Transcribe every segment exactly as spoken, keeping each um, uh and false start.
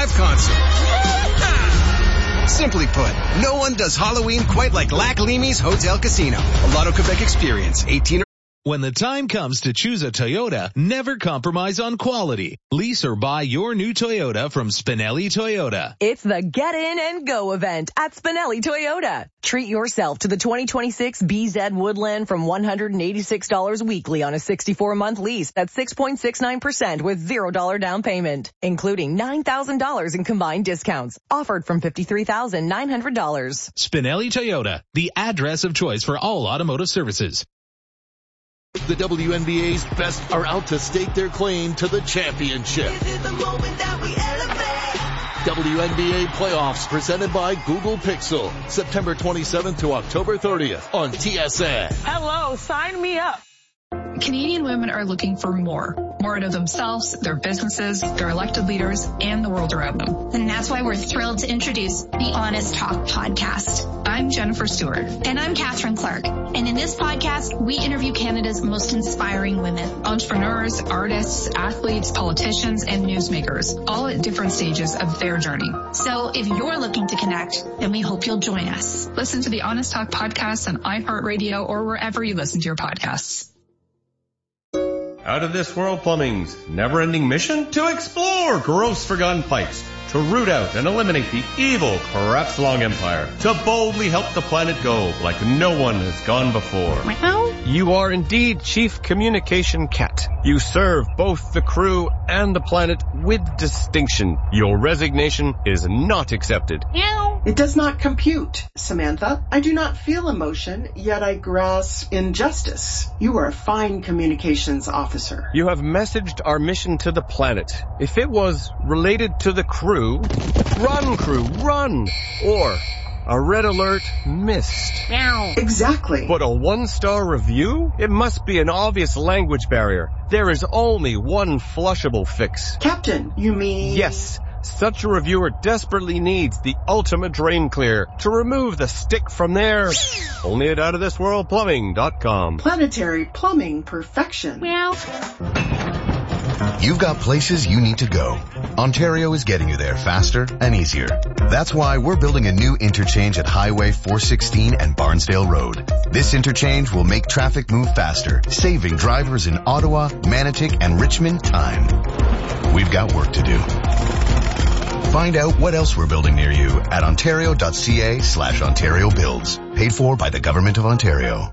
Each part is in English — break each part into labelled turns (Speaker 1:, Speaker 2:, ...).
Speaker 1: live concert. Ah! Simply put, no one does Halloween quite like Lac Leamy's Hotel Casino. A Lotto Quebec experience. eighteen.
Speaker 2: When the time comes to choose a Toyota, never compromise on quality. Lease or buy your new Toyota from Spinelli Toyota.
Speaker 3: It's the Get In and Go event at Spinelli Toyota. Treat yourself to the twenty twenty-six B Z Woodland from one hundred eighty-six dollars weekly on a sixty-four month lease at six point six nine percent with zero dollars down payment, including nine thousand dollars in combined discounts. Offered from fifty-three thousand nine hundred dollars.
Speaker 2: Spinelli Toyota, the address of choice for all automotive services.
Speaker 4: The W N B A's best are out to stake their claim to the championship.
Speaker 5: This is the moment that we elevate.
Speaker 4: W N B A playoffs presented by Google Pixel. September twenty-seventh to October thirtieth on T S N.
Speaker 6: Hello, sign me up.
Speaker 7: Canadian women are looking for more. More out of themselves, their businesses, their elected leaders, and the world around them.
Speaker 8: And that's why we're thrilled to introduce the Honest Talk podcast.
Speaker 7: I'm Jennifer Stewart.
Speaker 8: And I'm Catherine Clark. And in this podcast, we interview Canada's most inspiring women.
Speaker 7: Entrepreneurs, artists, athletes, politicians, and newsmakers, all at different stages of their journey.
Speaker 8: So if you're looking to connect, then we hope you'll join us.
Speaker 7: Listen to the Honest Talk podcast on iHeartRadio or wherever you listen to your podcasts.
Speaker 9: Out of This World Plumbing's never-ending mission to explore gross forgotten pipes, to root out and eliminate the evil Krebs-Long Empire, to boldly help the planet go like no one has gone before.
Speaker 10: Meow. You are indeed Chief Communication Cat. You serve both the crew and the planet with distinction. Your resignation is not accepted.
Speaker 6: Meow.
Speaker 11: It does not compute, Samantha. I do not feel emotion, yet I grasp injustice. You are a fine communications officer.
Speaker 10: You have messaged our mission to the planet. If it was related to the crew, run, crew, run! Or a red alert missed.
Speaker 6: Meow.
Speaker 11: Exactly.
Speaker 10: But a one-star review? It must be an obvious language barrier. There is only one flushable fix.
Speaker 11: Captain, you mean?
Speaker 10: Yes. Such a reviewer desperately needs the ultimate drain clear to remove the stick from there. Only at out of this world plumbing dot com.
Speaker 11: Planetary plumbing perfection.
Speaker 6: Meow.
Speaker 12: You've got places you need to go. Ontario is getting you there faster and easier. That's why we're building a new interchange at Highway four sixteen and Barnsdale Road. This interchange will make traffic move faster, saving drivers in Ottawa, Manotick, and Richmond time. We've got work to do. Find out what else we're building near you at ontario.ca slash Ontario Builds. Paid for by the Government of Ontario.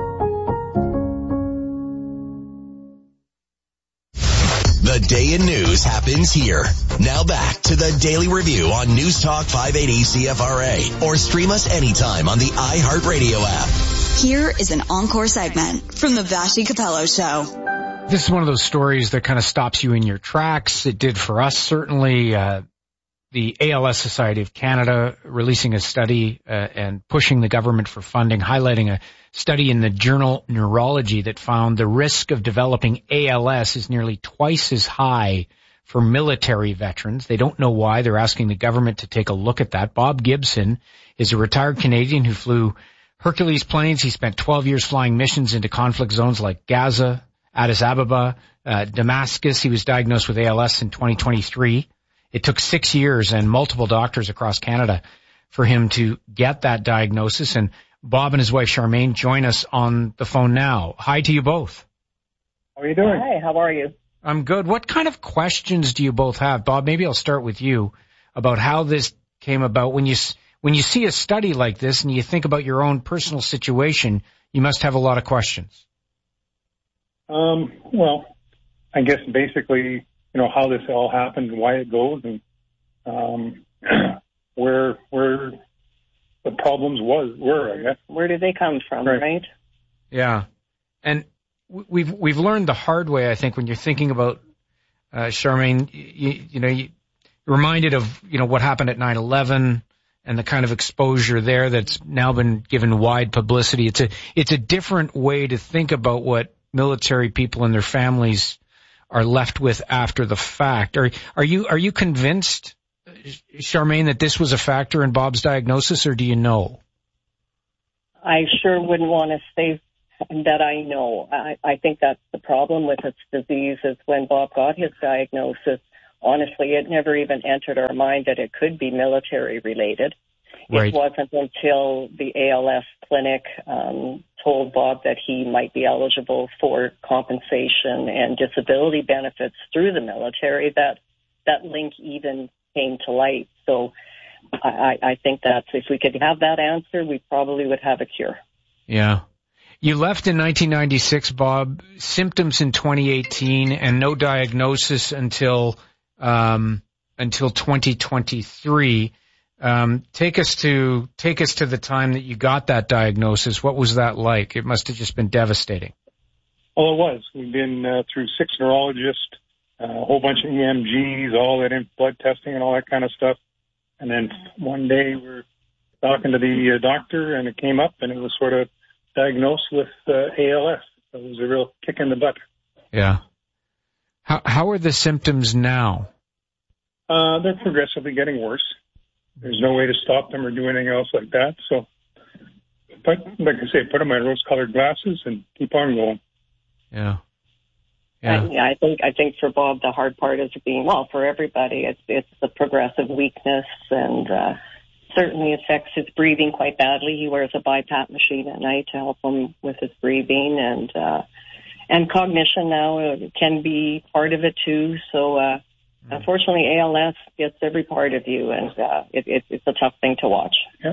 Speaker 13: The day in news happens here. Now back to the Daily Review on News Talk five eighty C F R A or stream us anytime on the iHeartRadio app.
Speaker 14: Here is an encore segment from the Vashi Capello Show.
Speaker 15: This is one of those stories that kind of stops you in your tracks. It did for us, certainly. Uh, the A L S Society of Canada releasing a study uh, and pushing the government for funding, highlighting a study in the journal Neurology that found the risk of developing A L S is nearly twice as high for military veterans. They don't know why. They're asking the government to take a look at that. Bob Gibson is a retired Canadian who flew Hercules planes. He spent twelve years flying missions into conflict zones like Gaza, Addis Ababa, uh, Damascus. He was diagnosed with A L S in twenty twenty-three. It took six years and multiple doctors across Canada for him to get that diagnosis. And Bob and his wife Charmaine join us on the phone now. Hi to you both.
Speaker 16: How are you doing?
Speaker 6: Hi, how are you?
Speaker 15: I'm good. What kind of questions do you both have? Bob, maybe I'll start with you about how this came about. When you when you see a study like this and you think about your own personal situation, you must have a lot of questions.
Speaker 16: Um, well, I guess basically, you know, how this all happened and why it goes and um, where where the problems was were, I guess.
Speaker 6: Where did they come from, right? right?
Speaker 15: Yeah. And we've we've learned the hard way, I think, when you're thinking about, uh, Charmaine, you, you know, you, you're reminded of, you know, what happened at nine eleven and the kind of exposure there that's now been given wide publicity. It's a it's a different way to think about what military people and their families are left with after the fact. Are are you are you convinced, Charmaine, that this was a factor in Bob's diagnosis, or do you know?
Speaker 6: I sure wouldn't want to say that I know. I, I think that's the problem with this disease is when Bob got his diagnosis, honestly, it never even entered our mind that it could be military related.
Speaker 15: Right.
Speaker 6: It wasn't until the A L S clinic um, told Bob that he might be eligible for compensation and disability benefits through the military that that link even came to light. So I, I think that if we could have that answer, we probably would have a cure.
Speaker 15: Yeah. You left in nineteen ninety-six, Bob, symptoms in twenty eighteen and no diagnosis until um, until twenty twenty-three. Um, take us to take us to the time that you got that diagnosis. What was that like? It must have just been devastating.
Speaker 16: Well, it was. We've been uh, through six neurologists, uh, a whole bunch of E M Gs, all that in blood testing and all that kind of stuff. And then one day we were talking to the uh, doctor, and it came up, and it was sort of diagnosed with uh, A L S. So it was a real kick in the butt.
Speaker 15: Yeah. How how are the symptoms now?
Speaker 16: Uh, they're progressively getting worse. There's no way to stop them or do anything else like that. So, but like I say, put on my rose-colored glasses and keep on going.
Speaker 15: Yeah. Yeah.
Speaker 6: I, yeah, I think I think for Bob the hard part is being well for everybody. It's it's the progressive weakness and uh, certainly affects his breathing quite badly. He wears a BiPAP machine at night to help him with his breathing, and uh, and cognition now can be part of it too. So. Uh, Unfortunately, A L S gets every part of you, and uh, it, it, it's a tough thing to watch.
Speaker 16: Yeah.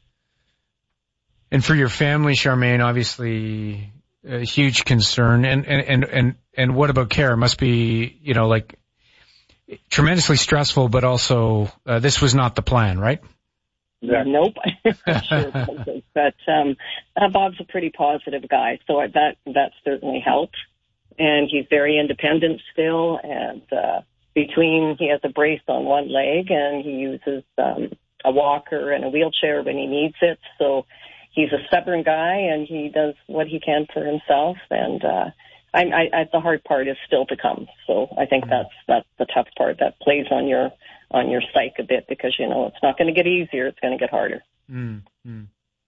Speaker 15: And for your family, Charmaine, obviously a huge concern. And, and, and, and, and what about care? It must be, you know, like tremendously stressful, but also uh, this was not the plan, right?
Speaker 6: Yeah. Nope. Sure. But um, uh, Bob's a pretty positive guy, so that that certainly helped. And he's very independent still, and uh, between he has a brace on one leg and he uses um, a walker and a wheelchair when he needs it. So he's a stubborn guy and he does what he can for himself. And uh, I, I, I, the hard part is still to come. So I think that's that's the tough part that plays on your on your psyche a bit because you know it's not going to get easier; it's going to get harder.
Speaker 15: Mm-hmm.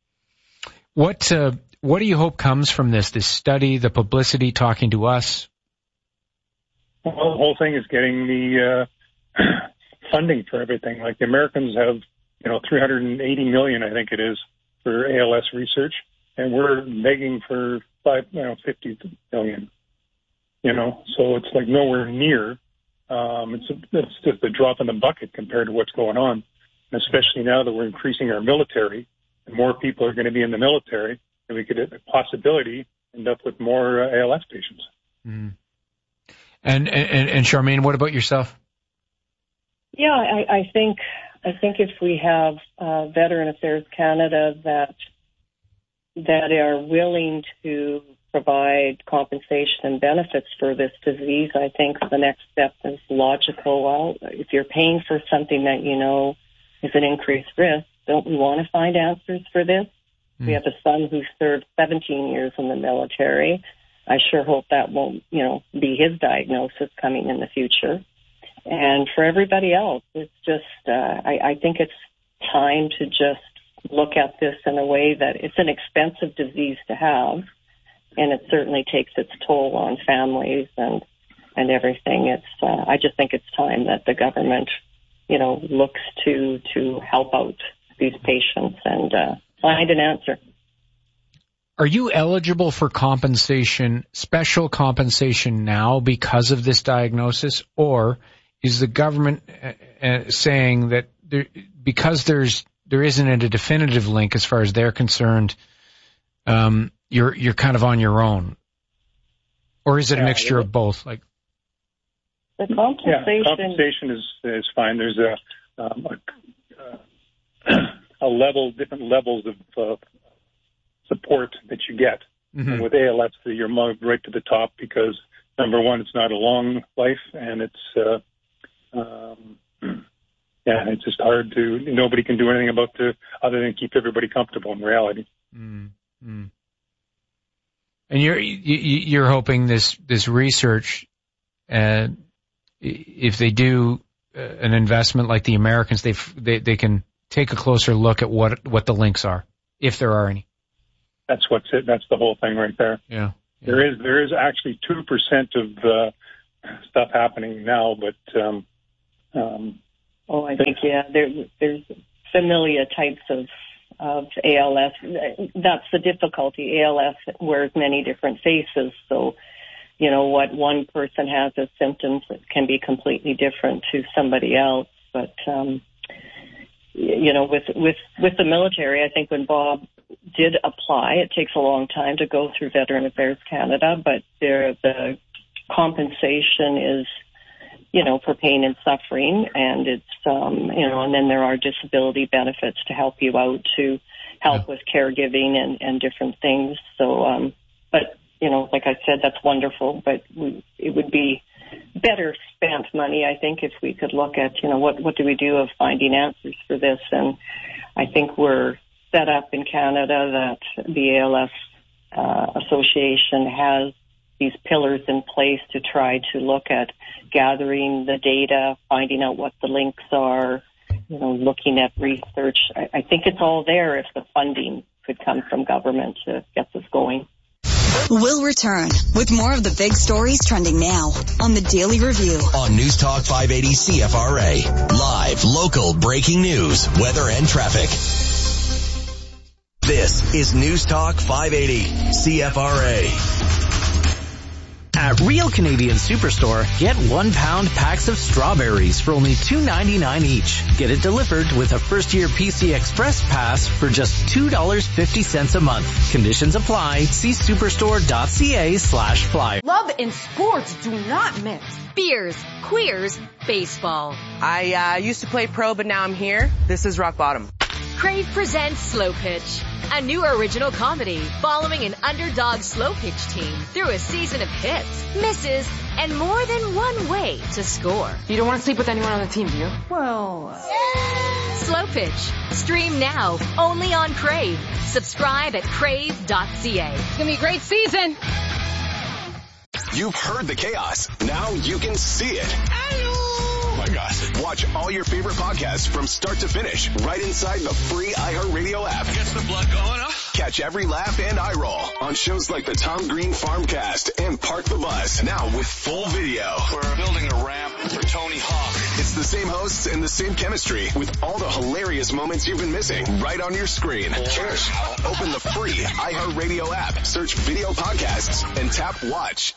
Speaker 15: What uh, what do you hope comes from this? This study, the publicity, talking to us.
Speaker 16: Well, the whole thing is getting the uh, funding for everything. Like the Americans have, you know, three hundred eighty million, I think it is, for A L S research, and we're begging for five, you know, fifty million. You know, so it's like nowhere near. Um, it's a, it's just a drop in the bucket compared to what's going on, and especially now that we're increasing our military, and more people are going to be in the military, and we could, a possibility, end up with more uh, A L S patients.
Speaker 15: Mm. And, and, and Charmaine, what about yourself?
Speaker 6: Yeah, I, I think I think if we have uh, Veteran Affairs Canada that that are willing to provide compensation and benefits for this disease, I think the next step is logical. Well, if you're paying for something that you know is an increased risk, don't we want to find answers for this? Mm. We have a son who served seventeen years in the military. I sure hope that won't, you know, be his diagnosis coming in the future. And for everybody else, it's just, uh, I, I think it's time to just look at this in a way that it's an expensive disease to have, and it certainly takes its toll on families and and everything. It's, uh, I just think it's time that the government, you know, looks to to help out these patients and uh, find an answer.
Speaker 15: Are you eligible for compensation, special compensation now because of this diagnosis, or is the government uh, saying that there, because there's there isn't a definitive link as far as they're concerned, um, you're you're kind of on your own, or is it a
Speaker 16: yeah,
Speaker 15: mixture
Speaker 16: yeah.
Speaker 15: of both? Like
Speaker 6: the compensation,
Speaker 16: yeah, compensation is is fine. There's a um, a, a level, different levels of uh, support that you get. Mm-hmm. And with A L S, you're moved right to the top because, number one, it's not a long life, and it's, uh, um, yeah, it's just hard to, nobody can do anything about the, other than keep everybody comfortable in reality.
Speaker 15: Mm-hmm. And you're, you're hoping this, this research, uh, if they do an investment like the Americans, they, they, they can take a closer look at what, what the links are, if there are any.
Speaker 16: That's what's it. That's the whole thing right there.
Speaker 15: Yeah. yeah.
Speaker 16: There is there is actually two percent of uh, stuff happening now, but um, Um,
Speaker 6: oh, I think, yeah, there, there's familiar types of, of A L S. That's the difficulty. A L S wears many different faces. So, you know, what one person has as symptoms can be completely different to somebody else. But, um, you know, with, with, with the military, I think when Bob did apply, it takes a long time to go through Veteran Affairs Canada, but there, the compensation is, you know, for pain and suffering, and it's, um, you know, and then there are disability benefits to help you out, to help yeah. with caregiving and, and different things. So, um, but, you know, like I said, that's wonderful, but we, it would be better spent money, I think, if we could look at, you know, what, what do we do of finding answers for this? And I think we're set up in Canada that the A L S uh, Association has these pillars in place to try to look at gathering the data, finding out what the links are, you know, looking at research. I, I think it's all there if the funding could come from government to get this going.
Speaker 14: We'll return with more of the big stories trending now on the Daily Review.
Speaker 13: On News Talk five eighty C F R A. Live, local, breaking news, weather and traffic. This is News Talk five eighty C F R A.
Speaker 17: At Real Canadian Superstore, get one pound packs of strawberries for only two ninety-nine each. Get it delivered with a first year P C Express pass for just two dollars and fifty cents a month. Conditions apply. See superstore.ca slash flyer.
Speaker 18: Love and sports do not mix.
Speaker 19: Beers, queers, baseball.
Speaker 18: I uh, used to play pro, but now I'm here. This is rock bottom.
Speaker 19: Crave presents Slow Pitch, a new original comedy following an underdog slow pitch team through a season of hits, misses, and more than one way to score.
Speaker 18: You don't want to sleep with anyone on the team, do you? Well... Uh...
Speaker 19: Slow Pitch. Stream now, only on Crave. Subscribe at crave dot c a.
Speaker 18: It's going to be a great season.
Speaker 20: You've heard the chaos. Now you can see it. Oh my gosh. Watch all your favorite podcasts from start to finish right inside the free iHeartRadio app.
Speaker 21: Gets the blood going, huh?
Speaker 20: Catch every laugh and eye roll on shows like the Tom Green Farmcast and Park the Bus. Now with full video.
Speaker 21: We're building a ramp for Tony Hawk.
Speaker 20: It's the same hosts and the same chemistry with all the hilarious moments you've been missing right on your screen. Cheers. Open the free iHeartRadio app, search video podcasts, and tap watch.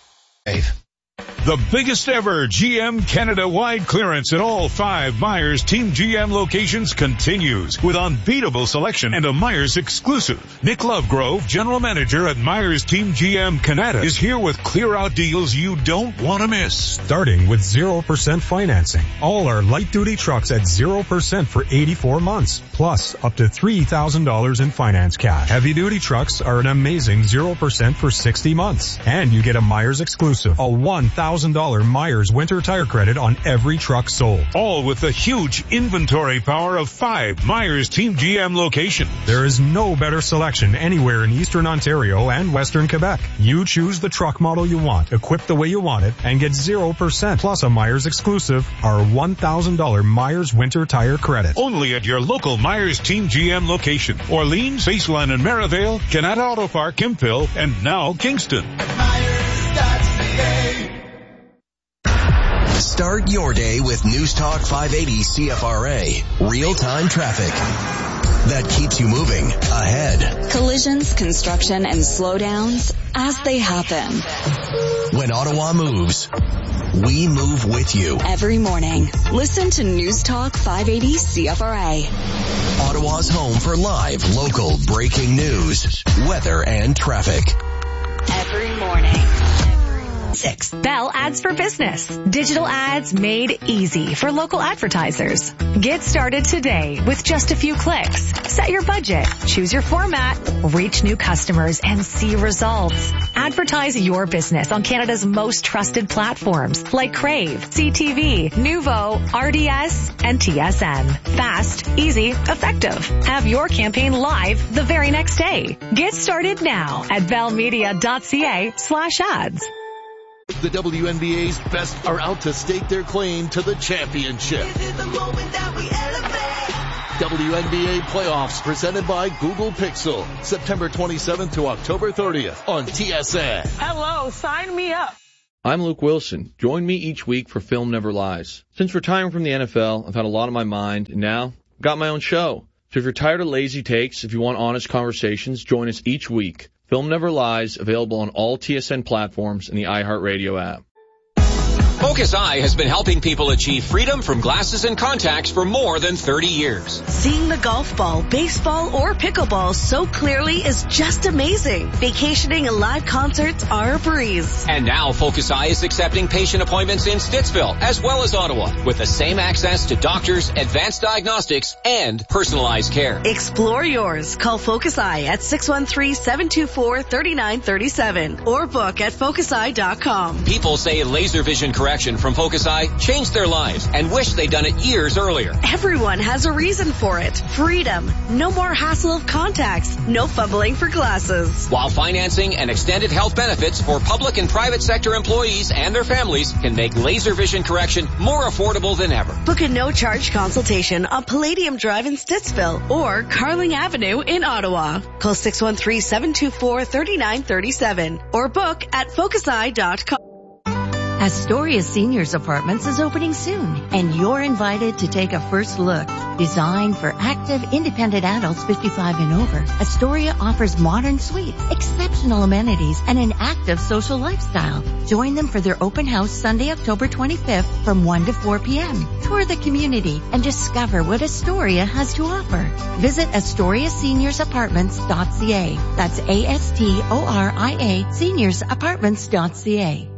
Speaker 22: The biggest ever G M Canada-wide clearance at all five Myers Team G M locations continues with unbeatable selection and a Myers exclusive. Nick Lovegrove, General Manager at Myers Team G M Canada, is here with clear-out deals you don't want to miss.
Speaker 23: Starting with zero percent financing. All our light-duty trucks at zero percent for eighty-four months, plus up to three thousand dollars in finance cash. Heavy-duty trucks are an amazing zero percent for sixty months. And you get a Myers exclusive, a one thousand dollars Myers winter tire credit on every truck sold.
Speaker 22: All with the huge inventory power of five Myers Team G M locations.
Speaker 23: There is no better selection anywhere in Eastern Ontario and Western Quebec. You choose the truck model you want, equip the way you want it, and get zero percent plus a Myers exclusive, our one thousand dollars Myers winter tire credit.
Speaker 22: Only at your local Myers Team G M location. Orleans, Baseline and Merivale, Canada Auto Park, Kemptville, and now Kingston.
Speaker 13: Start your day with News Talk five eighty C F R A. Real-time traffic that keeps you moving ahead.
Speaker 14: Collisions, construction, and slowdowns as they happen.
Speaker 13: When Ottawa moves, we move with you.
Speaker 14: Every morning, listen to News Talk five eighty C F R A.
Speaker 13: Ottawa's home for live, local, breaking news, weather, and traffic.
Speaker 14: Every morning.
Speaker 24: Six. Bell Ads for Business. Digital ads made easy for local advertisers. Get started today with just a few clicks. Set your budget, choose your format, reach new customers, and see results. Advertise your business on Canada's most trusted platforms like Crave, C T V, Nuvo, R D S, and T S N. Fast, easy, effective. Have your campaign live the very next day. Get started now at bellmedia.ca slash ads.
Speaker 4: The W N B A's best are out to stake their claim to the championship.
Speaker 5: This is the moment that we elevate.
Speaker 4: W N B A playoffs presented by Google Pixel. September twenty-seventh to October thirtieth on T S N.
Speaker 18: Hello, sign me up.
Speaker 1: I'm Luke Wilson. Join me each week for Film Never Lies. Since retiring from the N F L, I've had a lot on my mind, and now I've got my own show. So if you're tired of lazy takes, if you want honest conversations, join us each week. Film Never Lies, available on all T S N platforms and the iHeartRadio app.
Speaker 2: Focus Eye has been helping people achieve freedom from glasses and contacts for more than thirty years.
Speaker 3: Seeing the golf ball, baseball, or pickleball so clearly is just amazing. Vacationing and live concerts are a breeze.
Speaker 2: And now Focus Eye is accepting patient appointments in Stittsville as well as Ottawa with the same access to doctors, advanced diagnostics, and personalized care.
Speaker 3: Explore yours. Call Focus Eye at six one three, seven two four, three nine three seven or book at focus eye dot com.
Speaker 2: People say laser vision correction from Focus Eye changed their lives and wish they'd done it years earlier.
Speaker 3: Everyone has a reason for it. Freedom. No more hassle of contacts. No fumbling for glasses.
Speaker 2: While financing and extended health benefits for public and private sector employees and their families can make laser vision correction more affordable than ever.
Speaker 3: Book a no-charge consultation on Palladium Drive in Stittsville or Carling Avenue in Ottawa. Call six one three, seven two four, three nine three seven or book at focus eye dot com.
Speaker 8: Astoria Seniors Apartments is opening soon, and you're invited to take a first look. Designed for active, independent adults fifty-five and over, Astoria offers modern suites, exceptional amenities, and an active social lifestyle. Join them for their open house Sunday, October twenty-fifth from one to four p.m. Tour the community and discover what Astoria has to offer. Visit astoria seniors apartments dot c a. That's A S T O R I A, seniors apartments dot c a.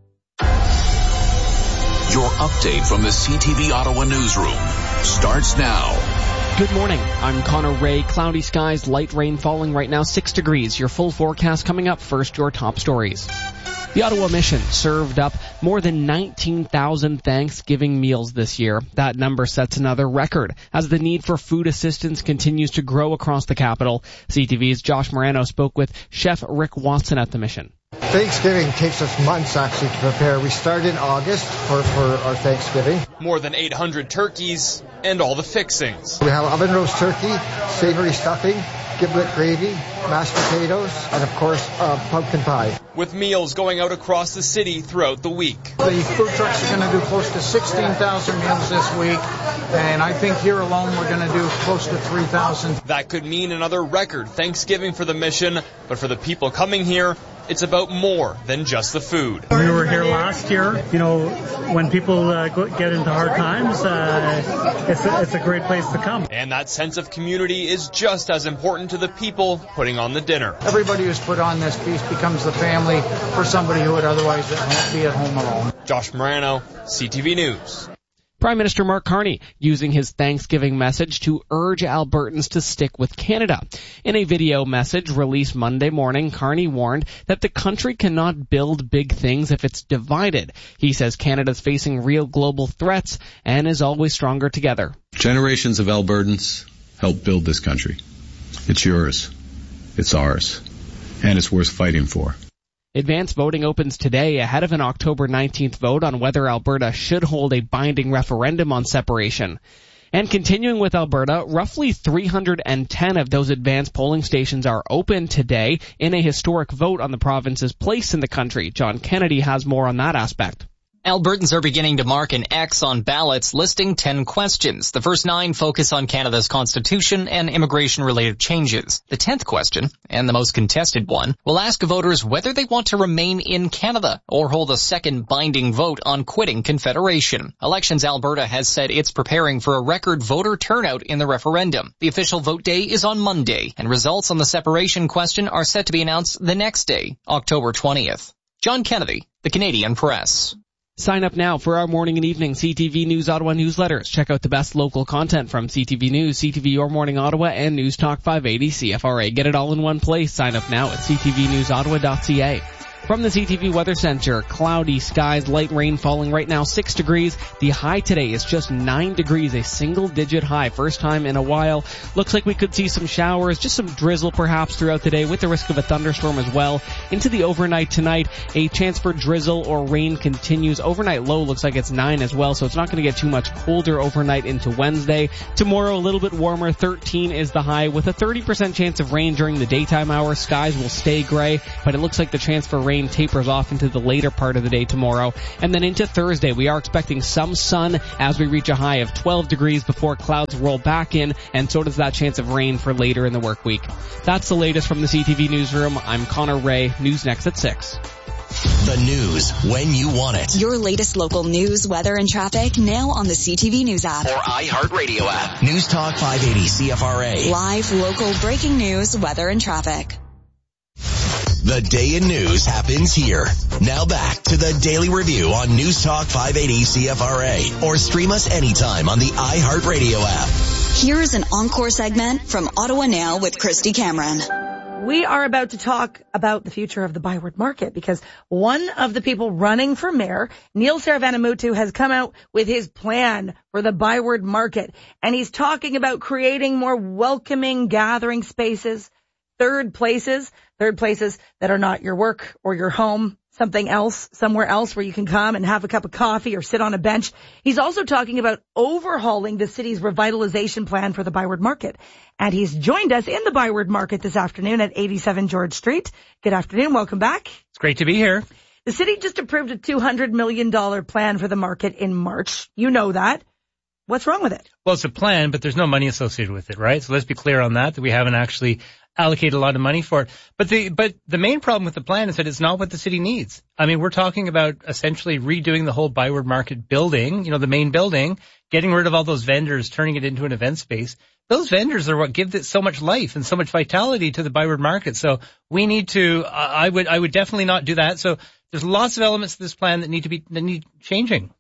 Speaker 20: Your update from the C T V Ottawa newsroom starts now.
Speaker 25: Good morning. I'm Connor Ray. Cloudy skies, light rain falling right now, six degrees. Your full forecast coming up. First, your top stories. The Ottawa Mission served up more than nineteen thousand Thanksgiving meals this year. That number sets another record as the need for food assistance continues to grow across the capital. C T V's Josh Morano spoke with Chef Rick Watson at the Mission.
Speaker 26: Thanksgiving takes us months actually to prepare. We start in August for, for our Thanksgiving.
Speaker 27: More than eight hundred turkeys and all the fixings.
Speaker 26: We have oven roast turkey, savory stuffing, giblet gravy, mashed potatoes, and of course, uh, pumpkin pie.
Speaker 27: With meals going out across the city throughout the week.
Speaker 28: The food trucks are going to do close to sixteen thousand meals this week, and I think here alone we're going to do close to three thousand.
Speaker 27: That could mean another record Thanksgiving for the Mission, but for the people coming here, it's about more than just the food.
Speaker 29: We were here last year. You know, when people uh, get into hard times, uh, it's, a, it's a great place to come.
Speaker 27: And that sense of community is just as important to the people putting on the dinner.
Speaker 28: Everybody who's put on this feast becomes the family for somebody who would otherwise be at home alone.
Speaker 27: Josh Morano, C T V News.
Speaker 25: Prime Minister Mark Carney using his Thanksgiving message to urge Albertans to stick with Canada. In a video message released Monday morning, Carney warned that the country cannot build big things if it's divided. He says Canada's facing real global threats and is always stronger together.
Speaker 30: Generations of Albertans helped build this country. It's yours. It's ours. And it's worth fighting for.
Speaker 25: Advance voting opens today ahead of an October nineteenth vote on whether Alberta should hold a binding referendum on separation. And continuing with Alberta, roughly three hundred ten of those advance polling stations are open today in a historic vote on the province's place in the country. John Kennedy has more on that aspect.
Speaker 31: Albertans are beginning to mark an X on ballots listing ten questions. The first nine focus on Canada's constitution and immigration-related changes. The tenth question, and the most contested one, will ask voters whether they want to remain in Canada or hold a second binding vote on quitting Confederation. Elections Alberta has said it's preparing for a record voter turnout in the referendum. The official vote day is on Monday, and results on the separation question are set to be announced the next day, October twentieth. John Kennedy, The Canadian Press.
Speaker 25: Sign up now for our morning and evening C T V News Ottawa newsletters. Check out the best local content from C T V News, C T V Your Morning Ottawa, and News Talk five eighty C F R A. Get it all in one place. Sign up now at c t v news ottawa dot c a. From the C T V Weather Center, cloudy skies, light rain falling right now, six degrees. The high today is just nine degrees, a single-digit high, first time in a while. Looks like we could see some showers, just some drizzle perhaps throughout the day with the risk of a thunderstorm as well. Into the overnight tonight, a chance for drizzle or rain continues. Overnight low looks like it's nine as well, so it's not going to get too much colder overnight into Wednesday. Tomorrow, a little bit warmer, thirteen is the high, with a thirty percent chance of rain during the daytime hours. Skies will stay gray, but it looks like the chance for rain rain tapers off into the later part of the day tomorrow. And then into Thursday, we are expecting some sun as we reach a high of twelve degrees before clouds roll back in, and so does that chance of rain for later in the work week. That's the latest from the C T V Newsroom. I'm Connor Ray. News next at six.
Speaker 13: The news when you want it.
Speaker 14: Your latest local news, weather, and traffic now on the C T V News app.
Speaker 13: Or iHeartRadio app. News Talk five eighty C F R A.
Speaker 14: Live, local, breaking news, weather, and traffic.
Speaker 13: The day in news happens here. Now back to the Daily Review on News Talk five eighty C F R A. Or stream us anytime on the iHeartRadio app.
Speaker 14: Here's an encore segment from Ottawa Now with Christy Cameron.
Speaker 6: We are about to talk about the future of the Byward Market because one of the people running for mayor, Neil Saravanamuttu, has come out with his plan for the Byward Market. And he's talking about creating more welcoming gathering spaces, third places, third places that are not your work or your home, something else, somewhere else where you can come and have a cup of coffee or sit on a bench. He's also talking about overhauling the city's revitalization plan for the Byward Market. And he's joined us in the Byward Market this afternoon at eighty-seven George Street. Good afternoon. Welcome back.
Speaker 7: It's great to be here.
Speaker 6: The city just approved a two hundred million dollars plan for the market in March. You know that. What's wrong with it?
Speaker 7: Well, it's a plan, but there's no money associated with it, right? So let's be clear on that, that we haven't actually allocated a lot of money for it. But the, but the main problem with the plan is that it's not what the city needs. I mean, we're talking about essentially redoing the whole Byward Market building, you know, the main building, getting rid of all those vendors, turning it into an event space. Those vendors are what give it so much life and so much vitality to the Byward Market. So we need to, uh, I would, I would definitely not do that. So there's lots of elements to this plan that need to be, that need changing.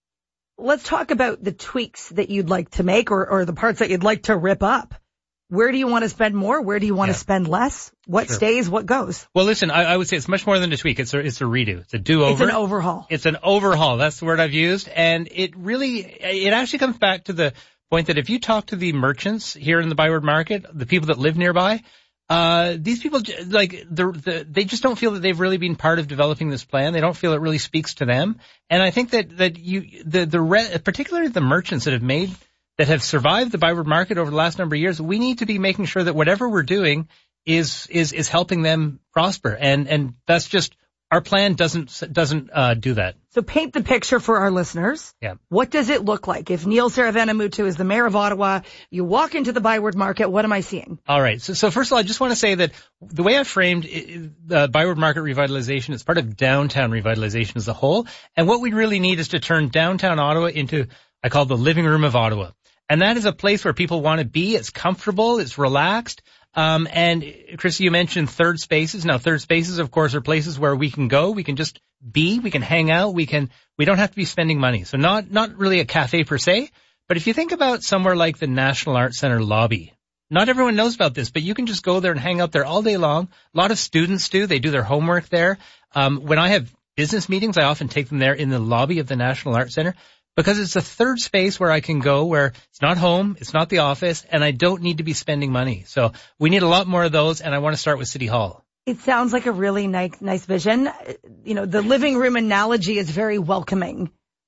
Speaker 6: Let's talk about the tweaks that you'd like to make or, or the parts that you'd like to rip up. Where do you want to spend more? Where do you want yeah. to spend less? What sure. stays? What goes?
Speaker 7: Well, listen, I, I would say it's much more than a tweak. It's a, it's a redo. It's a do-over.
Speaker 6: It's an overhaul.
Speaker 7: It's an overhaul. That's the word I've used. And it really, it actually comes back to the point that if you talk to the merchants here in the Byward Market, the people that live nearby, uh, these people, like, the, they just don't feel that they've really been part of developing this plan. They don't feel it really speaks to them. And I think that, that you, the, the, re, particularly the merchants that have made that have survived the Byward Market over the last number of years, we need to be making sure that whatever we're doing is is is helping them prosper, and and that's just our plan doesn't doesn't uh, do that.
Speaker 6: So paint the picture for our listeners.
Speaker 7: Yeah.
Speaker 6: What does it look like if Neil Saravanamuttu is the mayor of Ottawa? You walk into the Byward Market. What am I seeing?
Speaker 7: All right. So so first of all, I just want to say that the way I framed it, the Byward Market revitalization is part of downtown revitalization as a whole, and what we really need is to turn downtown Ottawa into, I call the living room of Ottawa. And that is a place where people want to be. It's comfortable. It's relaxed. Um, and Chrissy, you mentioned third spaces. Now, third spaces, of course, are places where we can go. We can just be. We can hang out. We can, we don't have to be spending money. So not, not really a cafe per se. But if you think about somewhere like the National Arts Centre lobby, not everyone knows about this, but you can just go there and hang out there all day long. A lot of students do. They do their homework there. Um, when I have business meetings, I often take them there in the lobby of the National Arts Centre, because it's a third space where I can go where it's not home, it's not the office, and I don't need to be spending money. So we need a lot more of those, and I want to start with City Hall.
Speaker 6: It sounds like a really nice, nice vision. You know, the living room analogy is very welcoming,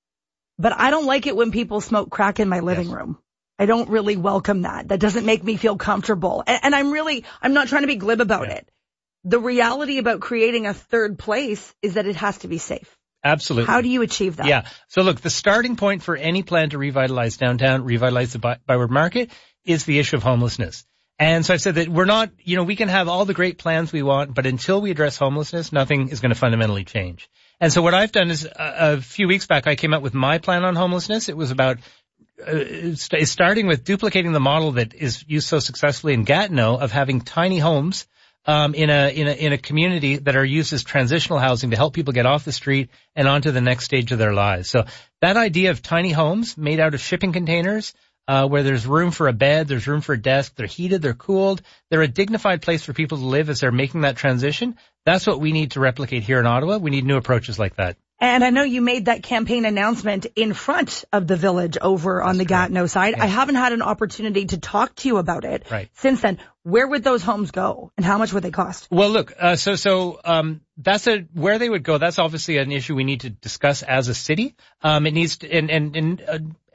Speaker 6: but I don't like it when people smoke crack in my living yes. room. I don't really welcome that. That doesn't make me feel comfortable. And, and I'm really, I'm not trying to be glib about yeah. it. The reality about creating a third place is that it has to be safe.
Speaker 7: Absolutely.
Speaker 6: How do you achieve that?
Speaker 7: Yeah. So look, the starting point for any plan to revitalize downtown, revitalize the By- Byward Market, is the issue of homelessness. And so I said that we're not, you know, we can have all the great plans we want, but until we address homelessness, nothing is going to fundamentally change. And so what I've done is a, a few weeks back, I came up with my plan on homelessness. It was about uh, st- starting with duplicating the model that is used so successfully in Gatineau of having tiny homes Um, in a, in a, in a community that are used as transitional housing to help people get off the street and onto the next stage of their lives. So that idea of tiny homes made out of shipping containers, uh, where there's room for a bed, there's room for a desk, they're heated, they're cooled, they're a dignified place for people to live as they're making that transition. That's what we need to replicate here in Ottawa. We need new approaches like that.
Speaker 6: And I know you made that campaign announcement in front of the village over on the Gatineau side.
Speaker 7: Yeah.
Speaker 6: I haven't had an opportunity to talk to you about it
Speaker 7: right.
Speaker 6: since then. Where would those homes go and how much would they cost?
Speaker 7: Well, look, uh, so, so, um, that's a, where they would go. That's obviously an issue we need to discuss as a city. Um, it needs to, and, and, and, uh,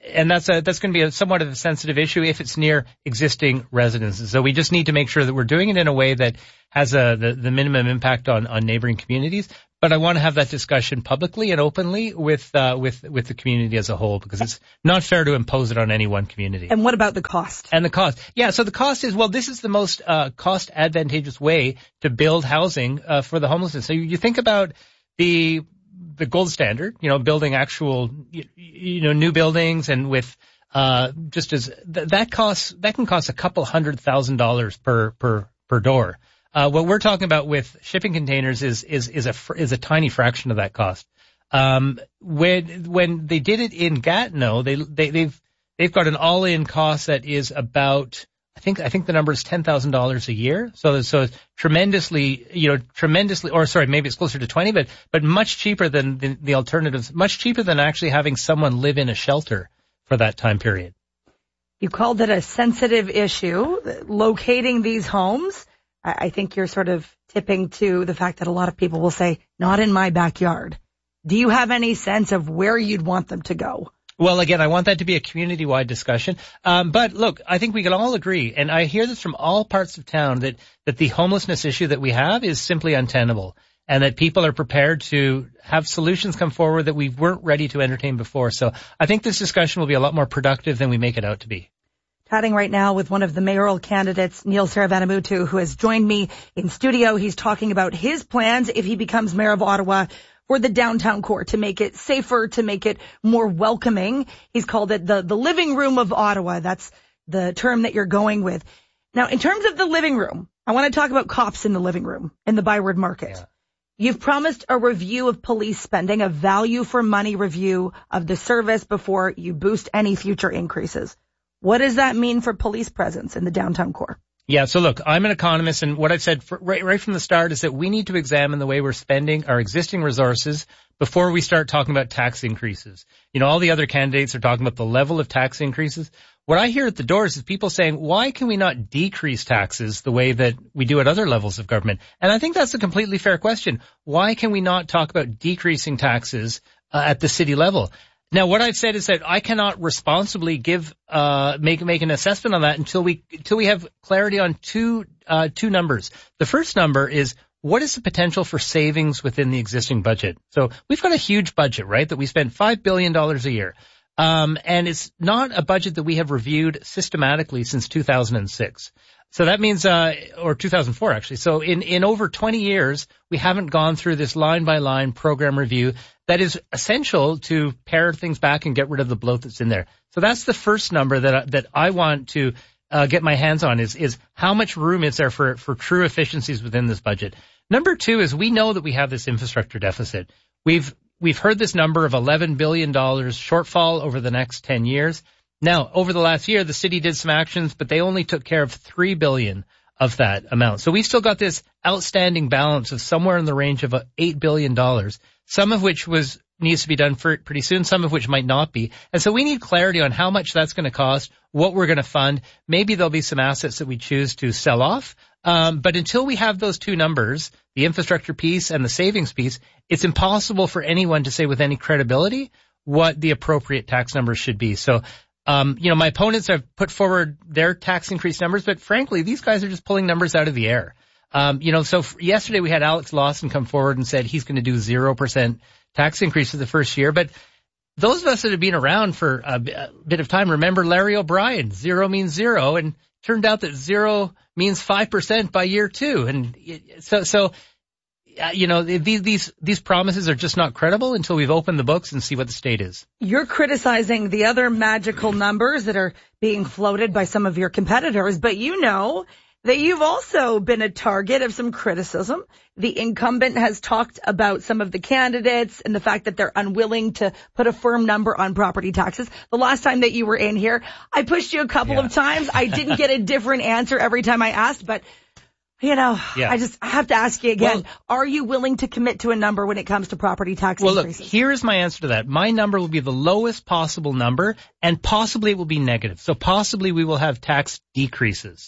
Speaker 7: and that's a, that's going to be a somewhat of a sensitive issue if it's near existing residences. So we just need to make sure that we're doing it in a way that has a, the, the minimum impact on, on neighboring communities. But I want to have that discussion publicly and openly with, uh, with, with the community as a whole, because it's not fair to impose it on any one community.
Speaker 6: And what about the cost?
Speaker 7: And the cost. Yeah, so the cost is, well, this is the most, uh, cost advantageous way to build housing, uh, for the homelessness. So you, you think about the, the gold standard, you know, building actual, you, you know, new buildings and with, uh, just as, th- that costs, that can cost a couple hundred thousand dollars per, per, per door. Uh, what we're talking about with shipping containers is, is, is a, fr- is a tiny fraction of that cost. Um, when, when they did it in Gatineau, they, they, they've, they've got an all-in cost that is about, I think, I think the number is ten thousand dollars a year. So, so it's tremendously, you know, tremendously, or sorry, maybe it's closer to twenty, but, but much cheaper than the, the alternatives, much cheaper than actually having someone live in a shelter for that time period.
Speaker 6: You called it a sensitive issue, locating these homes. I think you're sort of tipping to the fact that a lot of people will say, not in my backyard. Do you have any sense of where you'd want them to go?
Speaker 7: Well, again, I want that to be a community-wide discussion. Um, but look, I think we can all agree, and I hear this from all parts of town, that, that the homelessness issue that we have is simply untenable, and that people are prepared to have solutions come forward that we weren't ready to entertain before. So I think this discussion will be a lot more productive than we make it out to be.
Speaker 6: Chatting right now with one of the mayoral candidates, Neil Saravanamuttu, who has joined me in studio. He's talking about his plans if he becomes mayor of Ottawa for the downtown core, to make it safer, to make it more welcoming. He's called it the, the living room of Ottawa. That's the term that you're going with. Now, in terms of the living room, I want to talk about cops in the living room in the Byward Market. Yeah. You've promised a review of police spending, a value for money review of the service before you boost any future increases. What does that mean for police presence in the downtown core?
Speaker 7: Yeah, so look, I'm an economist, and what I've said for, right, right from the start is that we need to examine the way we're spending our existing resources before we start talking about tax increases. You know, all the other candidates are talking about the level of tax increases. What I hear at the doors is people saying, why can we not decrease taxes the way that we do at other levels of government? And I think that's a completely fair question. Why can we not talk about decreasing taxes uh, at the city level? Now, what I've said is that I cannot responsibly give, uh, make, make an assessment on that until we, until we have clarity on two, uh, two numbers. The first number is, what is the potential for savings within the existing budget? So we've got a huge budget, right, that we spend five billion dollars a year. Um, and it's not a budget that we have reviewed systematically since two thousand six. So that means, uh, or two thousand four actually. So in, in over twenty years, we haven't gone through this line by line program review that is essential to pare things back and get rid of the bloat that's in there. So that's the first number that I, that I want to, uh, get my hands on is, is how much room is there for, for true efficiencies within this budget. Number two is we know that we have this infrastructure deficit. We've, we've heard this number of eleven billion dollars shortfall over the next ten years. Now, over the last year, the city did some actions, but they only took care of three billion dollars of that amount. So we've still got this outstanding balance of somewhere in the range of eight billion dollars, some of which was needs to be done for pretty soon, some of which might not be. And so we need clarity on how much that's going to cost, what we're going to fund. Maybe there'll be some assets that we choose to sell off. Um, but until we have those two numbers, the infrastructure piece and the savings piece, it's impossible for anyone to say with any credibility what the appropriate tax numbers should be. So Um, you know, my opponents have put forward their tax increase numbers, but frankly, these guys are just pulling numbers out of the air. Um, you know, so f- yesterday we had Alex Lawson come forward and said he's going to do zero percent tax increase for the first year. But those of us that have been around for a, b- a bit of time remember Larry O'Brien. Zero means zero, and it turned out that zero means five percent by year two. And so, so, uh, you know, these, these, these promises are just not credible until we've opened the books and see what the state is.
Speaker 6: You're criticizing the other magical numbers that are being floated by some of your competitors, but you know that you've also been a target of some criticism. The incumbent has talked about some of the candidates and the fact that they're unwilling to put a firm number on property taxes. The last time that you were in here, I pushed you a couple yeah. of times. I didn't get a different answer every time I asked, but you know, yeah. I just I have to ask you again, well, are you willing to commit to a number when it comes to property tax
Speaker 7: well,
Speaker 6: increases?
Speaker 7: Well, look, here is my answer to that. My number will be the lowest possible number, and possibly it will be negative. So possibly we will have tax decreases.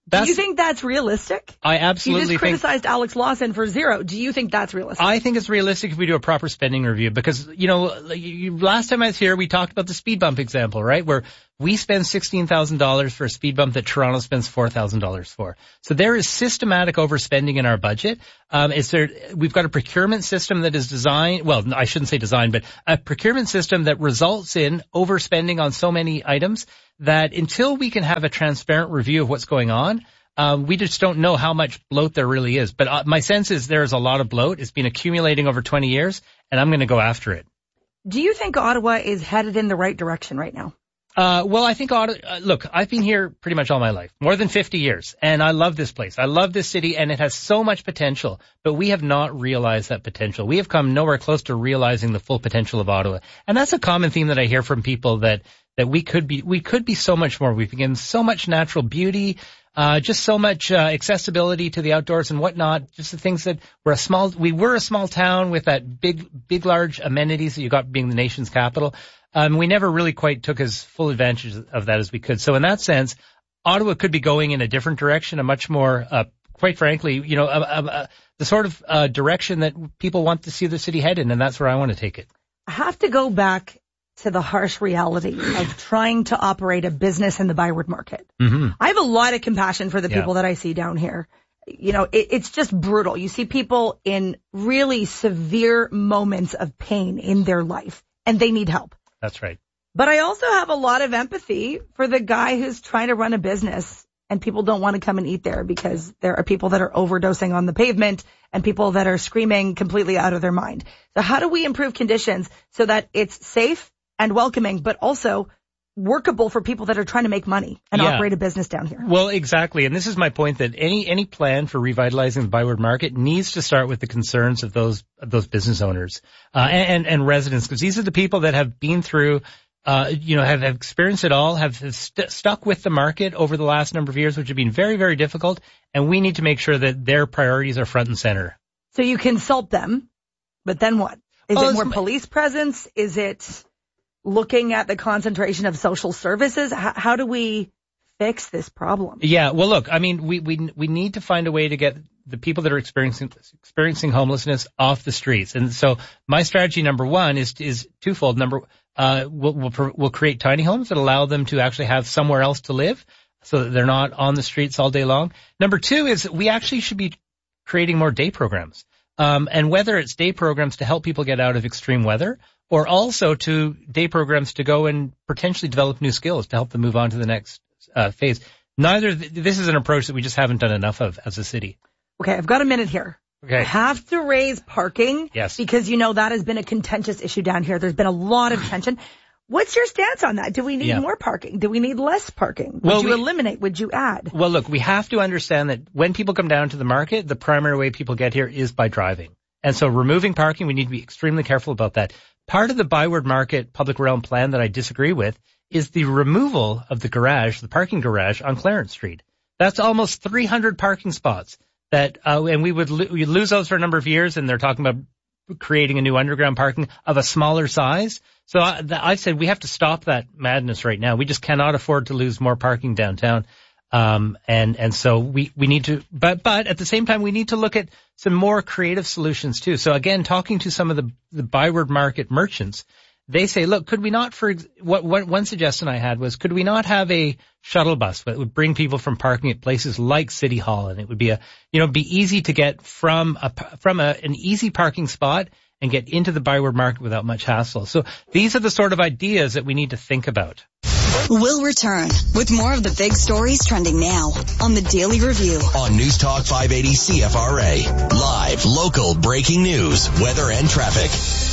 Speaker 7: That's,
Speaker 6: Do you think that's realistic?
Speaker 7: I absolutely
Speaker 6: You just
Speaker 7: think,
Speaker 6: criticized Alex Lawson for zero. Do you think that's realistic?
Speaker 7: I think it's realistic if we do a proper spending review because, you know, like you, last time I was here, we talked about the speed bump example, right? Where we spend sixteen thousand dollars for a speed bump that Toronto spends four thousand dollars for. So there is systematic overspending in our budget. Um, is there, we've got a procurement system that is designed, well, I shouldn't say designed, but a procurement system that results in overspending on so many items that until we can have a transparent review of what's going on, um, we just don't know how much bloat there really is. But uh, my sense is there is a lot of bloat. It's been accumulating over twenty years, and I'm going to go after it.
Speaker 6: Do you think Ottawa is headed in the right direction right now?
Speaker 7: Uh, well, I think, Ottawa, uh, look, I've been here pretty much all my life, more than fifty years, and I love this place. I love this city, and it has so much potential, but we have not realized that potential. We have come nowhere close to realizing the full potential of Ottawa. And that's a common theme that I hear from people that that we could be, we could be so much more. We've given so much natural beauty, uh, just so much, uh, accessibility to the outdoors and whatnot. Just the things that we're a small, we were a small town with that big, big, large amenities that you got being the nation's capital. Um, we never really quite took as full advantage of that as we could. So in that sense, Ottawa could be going in a different direction, a much more, uh, quite frankly, you know, a, a, a, the sort of, uh, direction that people want to see the city head in. And that's where I want to take it.
Speaker 6: I have to go back to the harsh reality of trying to operate a business in the Byward Market.
Speaker 7: Mm-hmm.
Speaker 6: I have a lot of compassion for the people
Speaker 7: yeah.
Speaker 6: that I see down here. You know, it, it's just brutal. You see people in really severe moments of pain in their life, and they need help.
Speaker 7: That's right.
Speaker 6: But I also have a lot of empathy for the guy who's trying to run a business, and people don't want to come and eat there because there are people that are overdosing on the pavement and people that are screaming completely out of their mind. So how do we improve conditions so that it's safe and welcoming, but also workable for people that are trying to make money and
Speaker 7: yeah.
Speaker 6: operate a business down here?
Speaker 7: Well, exactly. And this is my point, that any any plan for revitalizing the Byward Market needs to start with the concerns of those of those business owners uh, and, and and residents, because these are the people that have been through, uh, you know, have, have experienced it all, have, have st- stuck with the market over the last number of years, which have been very, very difficult. And we need to make sure that their priorities are front and center.
Speaker 6: So you consult them, but then what? Is
Speaker 7: well,
Speaker 6: it more police presence? Is it looking at the concentration of social services? How, how do we fix this problem?
Speaker 7: Yeah, well, look, I mean, we, we, we need to find a way to get the people that are experiencing, experiencing homelessness off the streets. And so my strategy number one is, is twofold. Number, uh, we'll, we'll, we'll create tiny homes that allow them to actually have somewhere else to live so that they're not on the streets all day long. Number two is we actually should be creating more day programs. Um, and whether it's day programs to help people get out of extreme weather, or also to day programs to go and potentially develop new skills to help them move on to the next uh, phase. Neither, this is an approach that we just haven't done enough of as a city.
Speaker 6: Okay, I've got a minute here.
Speaker 7: Okay.
Speaker 6: I have to raise parking.
Speaker 7: Yes.
Speaker 6: Because, you know, that has been a contentious issue down here. There's been a lot of tension. What's your stance on that? Do we need
Speaker 7: yeah.
Speaker 6: more parking? Do we need less parking? Would
Speaker 7: well,
Speaker 6: you
Speaker 7: we,
Speaker 6: eliminate? Would you add?
Speaker 7: Well, look, we have to understand that when people come down to the market, the primary way people get here is by driving. And so removing parking, we need to be extremely careful about that. Part of the Byward Market public realm plan that I disagree with is the removal of the garage, the parking garage on Clarence Street. That's almost three hundred parking spots that, uh, and we would lo- we'd lose those for a number of years, and they're talking about creating a new underground parking of a smaller size. So I, I said we have to stop that madness right now. We just cannot afford to lose more parking downtown. Um, and, and so we, we need to, but, but at the same time, we need to look at some more creative solutions too. So again, talking to some of the, the Byward Market merchants, they say, look, could we not, for what, what one suggestion I had was, could we not have a shuttle bus that would bring people from parking at places like City Hall? And it would be a, you know, be easy to get from a, from a, an easy parking spot and get into the Byward Market without much hassle. So these are the sort of ideas that we need to think about.
Speaker 14: We'll return with more of the big stories trending now on the Daily Review.
Speaker 13: On News Talk five eighty C F R A. Live, local, breaking news, weather and traffic.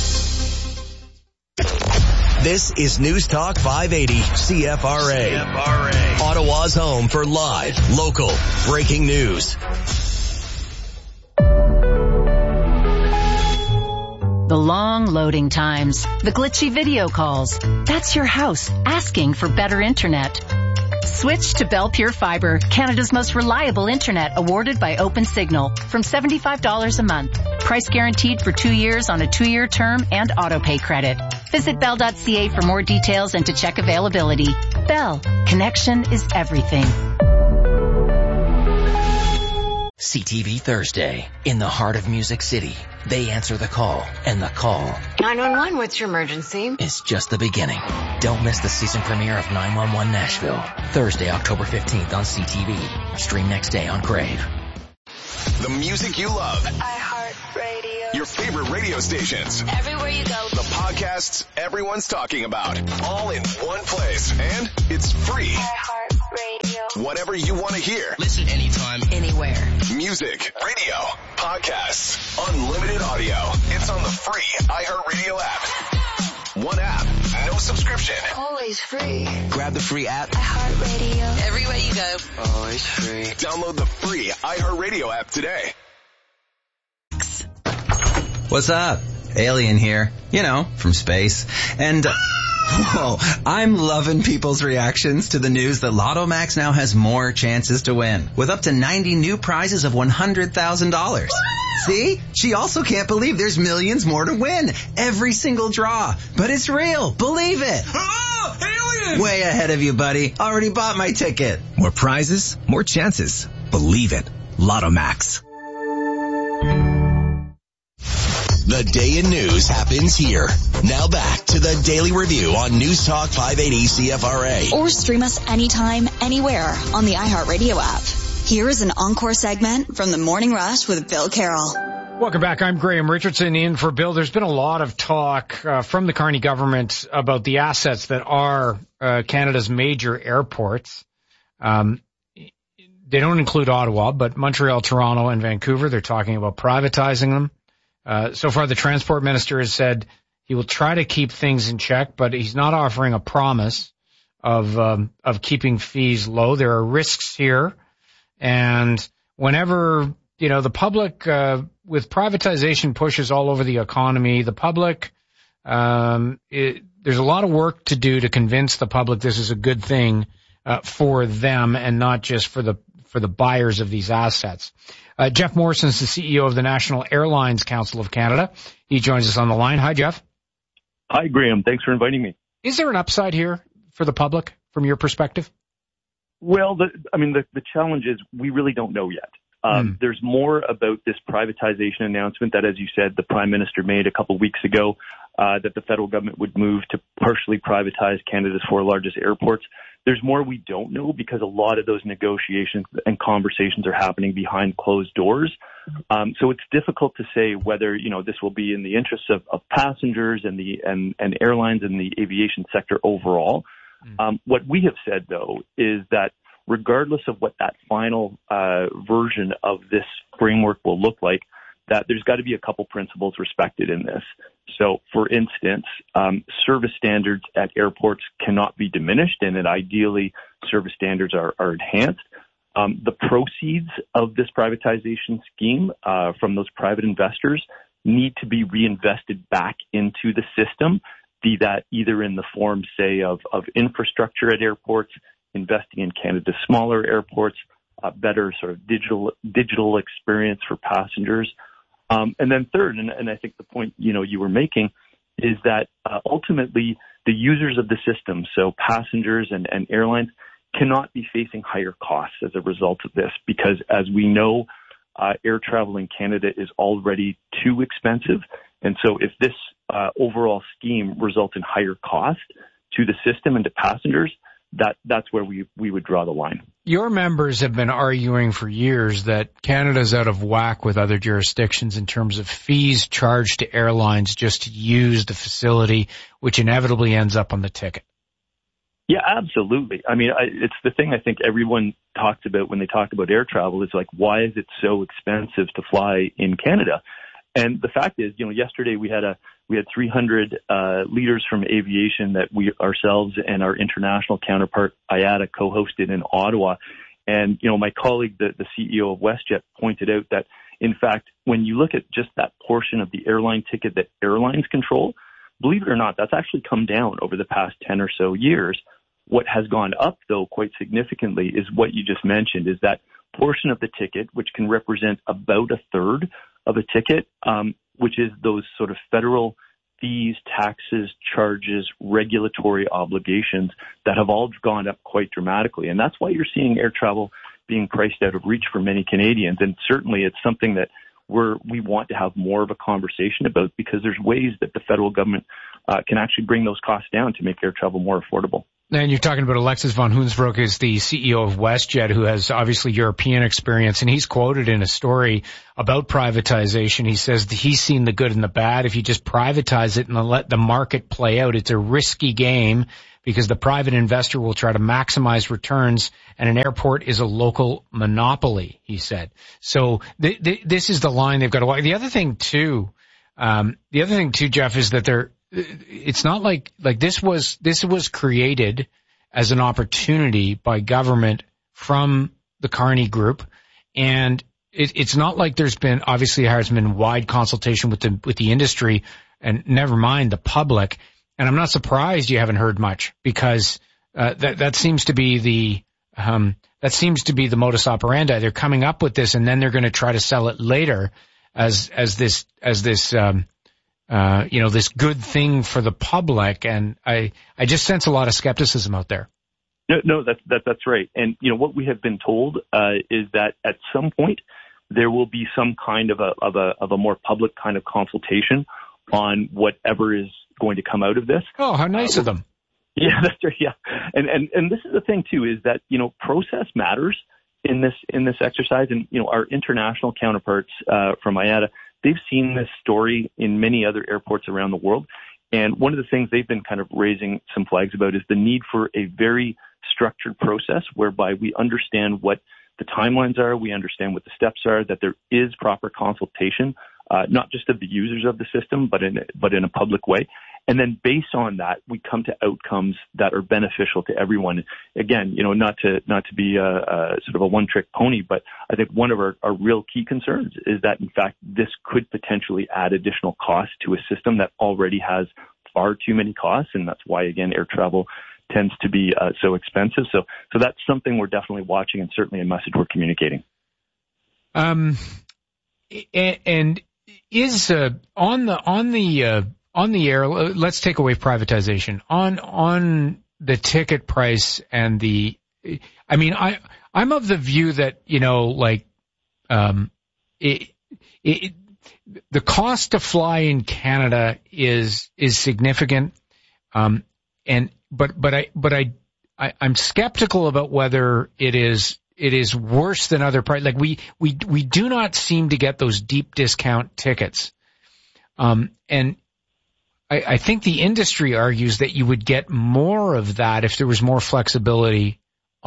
Speaker 13: This is News Talk five eighty C F R A. C F R A. Ottawa's home for live, local, breaking news.
Speaker 9: The long loading times, the glitchy video calls. That's your house asking for better internet. Switch to Bell Pure Fiber, Canada's most reliable internet, awarded by OpenSignal, from seventy-five dollars a month. Price guaranteed for two years on a two-year term and auto-pay credit. Visit bell dot c a for more details and to check availability. Bell, connection is everything.
Speaker 10: C T V Thursday. In the heart of Music City, they answer the call, and the call
Speaker 18: nine one one, what's your emergency?
Speaker 10: is just the beginning. Don't miss the season premiere of nine one one Nashville. Thursday, October fifteenth on C T V. Stream next day on Crave.
Speaker 20: The music you love.
Speaker 5: iHeartRadio.
Speaker 20: Your favorite radio stations.
Speaker 5: Everywhere you go.
Speaker 20: The podcasts everyone's talking about. All in one place. And it's free.
Speaker 5: iHeartRadio.
Speaker 20: Whatever you want to hear.
Speaker 10: Listen anytime, anywhere.
Speaker 20: Music, radio, podcasts, unlimited audio. It's on the free iHeartRadio app. One app, no subscription.
Speaker 5: Always free.
Speaker 10: Grab the free app.
Speaker 5: iHeartRadio.
Speaker 18: Everywhere you go.
Speaker 10: Always free.
Speaker 20: Download the free iHeartRadio app today.
Speaker 11: What's up? Alien here. You know, from space. And, uh, whoa, I'm loving people's reactions to the news that Lotto Max now has more chances to win, with up to ninety new prizes of one hundred thousand dollars. See? She also can't believe there's millions more to win. Every single draw. But it's real. Believe it.
Speaker 12: Oh, alien!
Speaker 11: Way ahead of you, buddy. Already bought my ticket.
Speaker 15: More prizes, more chances. Believe it. Lotto Max.
Speaker 13: The day in news happens here. Now back to the Daily Review on News Talk five eighty C F R A.
Speaker 14: Or stream us anytime, anywhere on the iHeartRadio app. Here is an encore segment from the Morning Rush with Bill Carroll.
Speaker 28: Welcome back. I'm Graham Richardson in for Bill. There's been a lot of talk uh, from the Carney government about the assets that are uh, Canada's major airports. Um, they don't include Ottawa, but Montreal, Toronto, and Vancouver. They're talking about privatizing them. Uh, so far, the transport minister has said he will try to keep things in check, but he's not offering a promise of um, of keeping fees low. There are risks here, and whenever you know the public, uh, with privatization pushes all over the economy, the public, um, it, there's a lot of work to do to convince the public this is a good thing uh, for them and not just for the for the buyers of these assets. Uh, Jeff Morrison is the C E O of the National Airlines Council of Canada. He joins us on the line. Hi, Jeff.
Speaker 16: Hi, Graham. Thanks for inviting me.
Speaker 28: Is there an upside here for the public from your perspective?
Speaker 16: Well, the, I mean, the, the challenge is we really don't know yet. Um, mm. There's more about this privatization announcement that, as you said, the Prime Minister made a couple of weeks ago, uh, that the federal government would move to partially privatize Canada's four largest airports. There's more we don't know because a lot of those negotiations and conversations are happening behind closed doors. Um, so it's difficult to say whether, you know, this will be in the interests of, of passengers and the and, and airlines and the aviation sector overall. Mm. Um, what we have said, though, is that regardless of what that final uh, version of this framework will look like, that there's got to be a couple principles respected in this. So, for instance, um, service standards at airports cannot be diminished, and that ideally service standards are, are enhanced. Um, the proceeds of this privatization scheme uh, from those private investors need to be reinvested back into the system, be that either in the form, say, of, of infrastructure at airports, investing in Canada's smaller airports, uh, better sort of digital digital experience for passengers. Um, and then third, and, and I think the point, you know, you were making is that uh, ultimately the users of the system, so passengers and, and airlines, cannot be facing higher costs as a result of this because, as we know, uh, air travel in Canada is already too expensive. And so if this uh, overall scheme results in higher cost to the system and to passengers, that that's where we, we would draw the line.
Speaker 28: Your members have been arguing for years that Canada's out of whack with other jurisdictions in terms of fees charged to airlines just to use the facility, which inevitably ends up on the ticket.
Speaker 16: Yeah, absolutely. I mean, I, it's the thing I think everyone talks about when they talk about air travel is like, why is it so expensive to fly in Canada? And the fact is, you know, yesterday we had a we had three hundred uh, leaders from aviation that we ourselves and our international counterpart I A T A co-hosted in Ottawa. And, you know, my colleague, the, the C E O of WestJet, pointed out that, in fact, when you look at just that portion of the airline ticket that airlines control, believe it or not, that's actually come down over the past ten or so years. What has gone up, though, quite significantly is what you just mentioned, is that portion of the ticket, which can represent about a third of a ticket, um, which is those sort of federal fees, taxes, charges, regulatory obligations that have all gone up quite dramatically. And that's why you're seeing air travel being priced out of reach for many Canadians. And certainly it's something that we're, we want to have more of a conversation about, because there's ways that the federal government uh, can actually bring those costs down to make air travel more affordable.
Speaker 28: And you're talking about Alexis von Hoensbroek, is the C E O of WestJet, who has obviously European experience, and he's quoted in a story about privatization. He says that he's seen the good and the bad. If you just privatize it and let the market play out, it's a risky game because the private investor will try to maximize returns, and an airport is a local monopoly, he said. So th- th- this is the line they've got to walk. The other thing too, um, the other thing too, Jeff, is that they're, it's not like, like this was, this was created as an opportunity by government from the Carney Group. And it, it's not like there's been, obviously there's been wide consultation with the, with the industry, and never mind the public. And I'm not surprised you haven't heard much, because, uh, that, that seems to be the, um, that seems to be the modus operandi. They're coming up with this, and then they're going to try to sell it later as, as this, as this, um, Uh, you know, this good thing for the public. And I, I just sense a lot of skepticism out there.
Speaker 16: No, no, that's, that, that's right. And, you know, what we have been told, uh, is that at some point there will be some kind of a, of a, of a more public kind of consultation on whatever is going to come out of this.
Speaker 28: Oh, how nice uh, of them.
Speaker 16: Yeah, that's right. Yeah. And, and, and this is the thing too, is that, you know, process matters in this, in this exercise. And, you know, our international counterparts, uh, from I A T A, they've seen this story in many other airports around the world. And one of the things they've been kind of raising some flags about is the need for a very structured process whereby we understand what the timelines are, we understand what the steps are, that there is proper consultation, uh, not just of the users of the system, but in, but in a public way. And then based on that, we come to outcomes that are beneficial to everyone. Again, you know, not to, not to be a, a sort of a one-trick pony, but I think one of our, our real key concerns is that, in fact, this could potentially add additional costs to a system that already has far too many costs. And that's why, again, air travel tends to be uh, so expensive. So, so that's something we're definitely watching, and certainly a message we're communicating.
Speaker 28: Um, and, and is, uh, on the, on the, uh, On the air, let's take away privatization. On on the ticket price and the, I mean, I I'm of the view that, you know, like, um, it, it, the cost to fly in Canada is is significant, um, and but but I but I, I I'm skeptical about whether it is it is worse than other prices. Like we we we do not seem to get those deep discount tickets, um, and. I, I think the industry argues that you would get more of that if there was more flexibility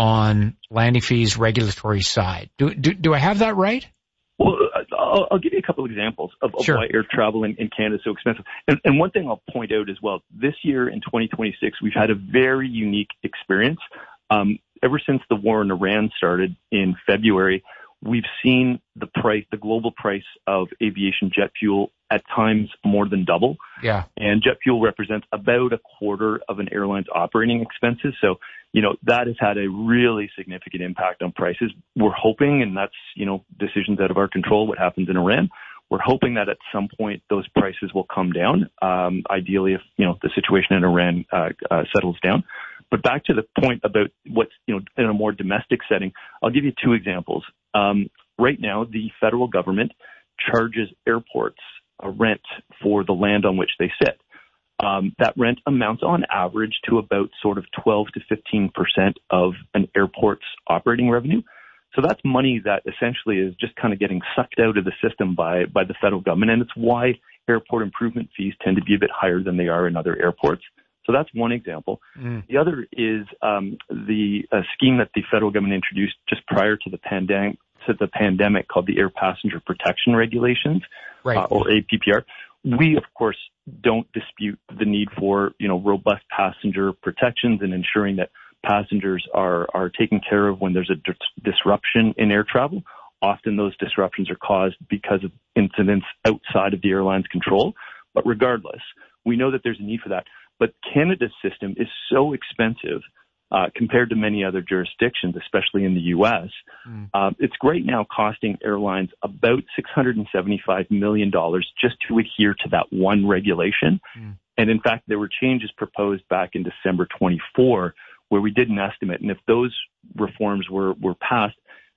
Speaker 28: on landing fees, regulatory side. Do, do, do I have that right?
Speaker 16: Well, I'll, I'll give you a couple of examples of, of
Speaker 28: sure.
Speaker 16: why air travel in, in Canada is so expensive. And, and one thing I'll point out as well, this year in twenty twenty-six, we've had a very unique experience. Um, ever since the war in Iran started in February, we've seen the price, the global price of aviation jet fuel at times more than double.
Speaker 28: Yeah.
Speaker 16: And jet fuel represents about a quarter of an airline's operating expenses. So, you know, that has had a really significant impact on prices. We're hoping, and that's, you know, decisions out of our control, what happens in Iran. We're hoping that at some point those prices will come down. Um, ideally, if, you know, the situation in Iran uh, uh, settles down. But back to the point about what's, you know, in a more domestic setting, I'll give you two examples. Um, right now, the federal government charges airports a rent for the land on which they sit. Um, that rent amounts on average to about sort of twelve to fifteen percent of an airport's operating revenue. So that's money that essentially is just kind of getting sucked out of the system by, by the federal government. And it's why airport improvement fees tend to be a bit higher than they are in other airports. So that's one example. Mm. The other is um, the uh, scheme that the federal government introduced just prior to the pandemic, to the pandemic called the Air Passenger Protection Regulations,
Speaker 28: right.
Speaker 16: uh, or A P P R. We, of course, don't dispute the need for, you know, robust passenger protections and ensuring that passengers are, are taken care of when there's a di- disruption in air travel. Often those disruptions are caused because of incidents outside of the airline's control. But regardless, we know that there's a need for that. But Canada's system is so expensive uh, compared to many other jurisdictions, especially in the U S. Mm. Uh, it's right now costing airlines about six hundred seventy-five million dollars just to adhere to that one regulation. Mm. And in fact, there were changes proposed back in December twenty-four where we did an estimate. And if those reforms were, were passed,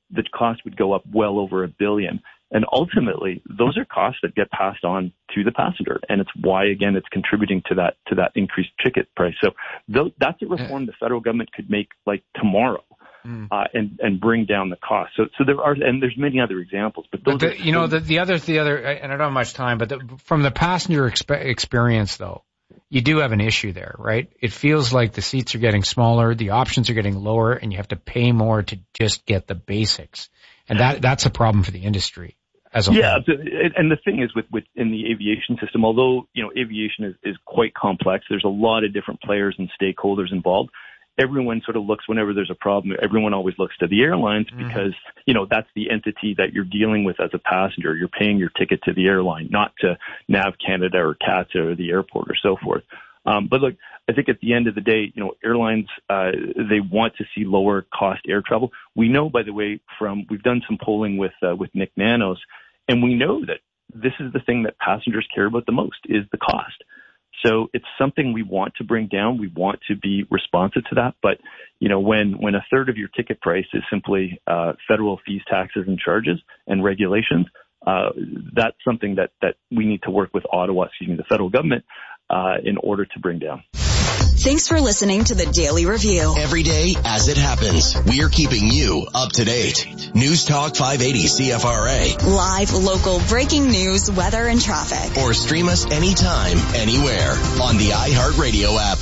Speaker 16: the cost would go up well over a billion. And ultimately, those are costs that get passed on to the passenger, and it's why, again, it's contributing to that to that increased ticket price. So th- that's a reform the federal government could make like tomorrow, mm. uh, and and bring down the cost. So so there are, and there's many other examples, but those.
Speaker 28: But the,
Speaker 16: are,
Speaker 28: you know, the the other the other, and I don't have much time, but the, from the passenger exp- experience though, you do have an issue there, right? It feels like the seats are getting smaller, the options are getting lower, and you have to pay more to just get the basics, and that that's a problem for the industry. As a
Speaker 16: yeah,
Speaker 28: whole.
Speaker 16: And the thing is with, with in the aviation system, although, you know, aviation is, is quite complex, there's a lot of different players and stakeholders involved. Everyone sort of looks, whenever there's a problem, everyone always looks to the airlines mm-hmm. because, you know, that's the entity that you're dealing with as a passenger. You're paying your ticket to the airline, not to Nav Canada or C A T S A or the airport or so forth. Um, but look, I think at the end of the day, you know, airlines, uh, they want to see lower cost air travel. We know, by the way, from, we've done some polling with, uh, with Nick Nanos, and we know that this is the thing that passengers care about the most is the cost. So it's something we want to bring down. We want to be responsive to that. But, you know, when, when a third of your ticket price is simply, uh, federal fees, taxes and charges and regulations, uh, that's something that, that we need to work with Ottawa, excuse me, the federal government, uh, in order to bring down.
Speaker 14: Thanks for listening to the Daily Review.
Speaker 13: Every day as it happens, we're keeping you up to date. News Talk five eighty C F R A.
Speaker 14: Live, local, breaking news, weather, and traffic.
Speaker 13: Or stream us anytime, anywhere on the iHeartRadio app.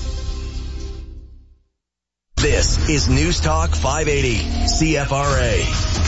Speaker 13: This is News Talk five eighty C F R A.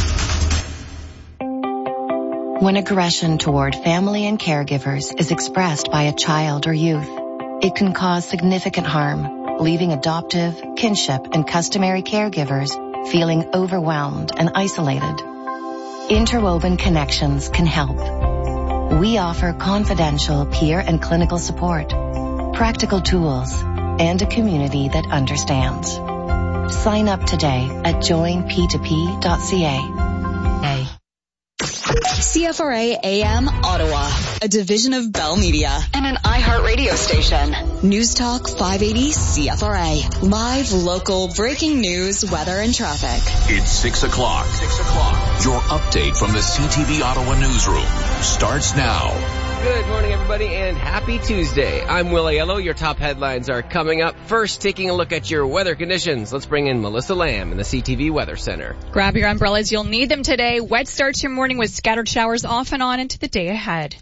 Speaker 1: When aggression toward family and caregivers is expressed by a child or youth, it can cause significant harm, leaving adoptive, kinship, and customary caregivers feeling overwhelmed and isolated. Interwoven Connections can help. We offer confidential peer and clinical support, practical tools, and a community that understands. Sign up today at join p two p dot c a.
Speaker 14: C F R A A M Ottawa, a division of Bell Media and an iHeartRadio station. News Talk five eighty C F R A. Live, local, breaking news, weather, and traffic.
Speaker 20: It's six o'clock. Six o'clock. Your update from the C T V Ottawa newsroom starts now.
Speaker 2: Good morning, everybody, and happy Tuesday. I'm Will Aiello. Your top headlines are coming up. First, taking a look at your weather conditions. Let's bring in Melissa Lamb in the C T V Weather Center.
Speaker 3: Grab your umbrellas. You'll need them today. Wet start to your morning with scattered showers off and on into the day ahead.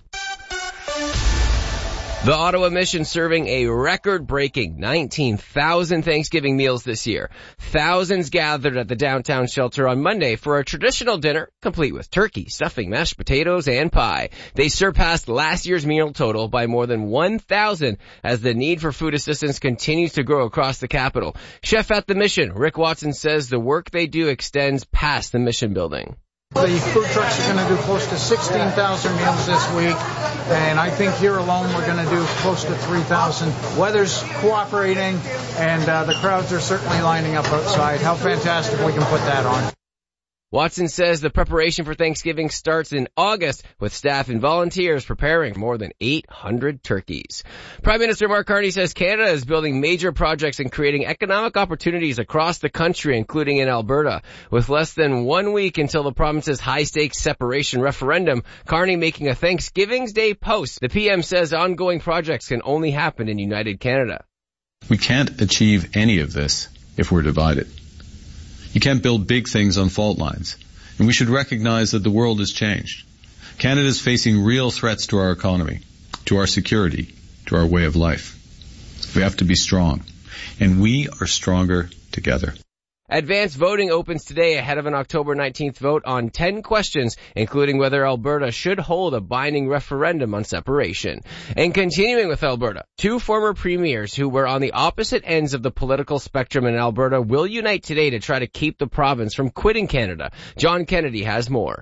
Speaker 2: The Ottawa Mission serving a record-breaking nineteen thousand Thanksgiving meals this year. Thousands gathered at the downtown shelter on Monday for a traditional dinner, complete with turkey, stuffing, mashed potatoes, and pie. They surpassed last year's meal total by more than one thousand as the need for food assistance continues to grow across the capital. Chef at the Mission, Rick Watson, says the work they do extends past the Mission building.
Speaker 4: The food trucks are going to do close to sixteen thousand meals this week, and I think here alone we're going to do close to three thousand. Weather's cooperating, and uh, the crowds are certainly lining up outside. How fantastic we can put that on.
Speaker 2: Watson says the preparation for Thanksgiving starts in August with staff and volunteers preparing more than eight hundred turkeys. Prime Minister Mark Carney says Canada is building major projects and creating economic opportunities across the country, including in Alberta. With less than one week until the province's high-stakes separation referendum, Carney making a Thanksgiving Day post. The P M says ongoing projects can only happen in United Canada.
Speaker 30: We can't achieve any of this if we're divided. You can't build big things on fault lines. And we should recognize that the world has changed. Canada is facing real threats to our economy, to our security, to our way of life. We have to be strong. And we are stronger together.
Speaker 2: Advanced voting opens today ahead of an October nineteenth vote on ten questions, including whether Alberta should hold a binding referendum on separation. And continuing with Alberta, two former premiers who were on the opposite ends of the political spectrum in Alberta will unite today to try to keep the province from quitting Canada. John Kennedy has more.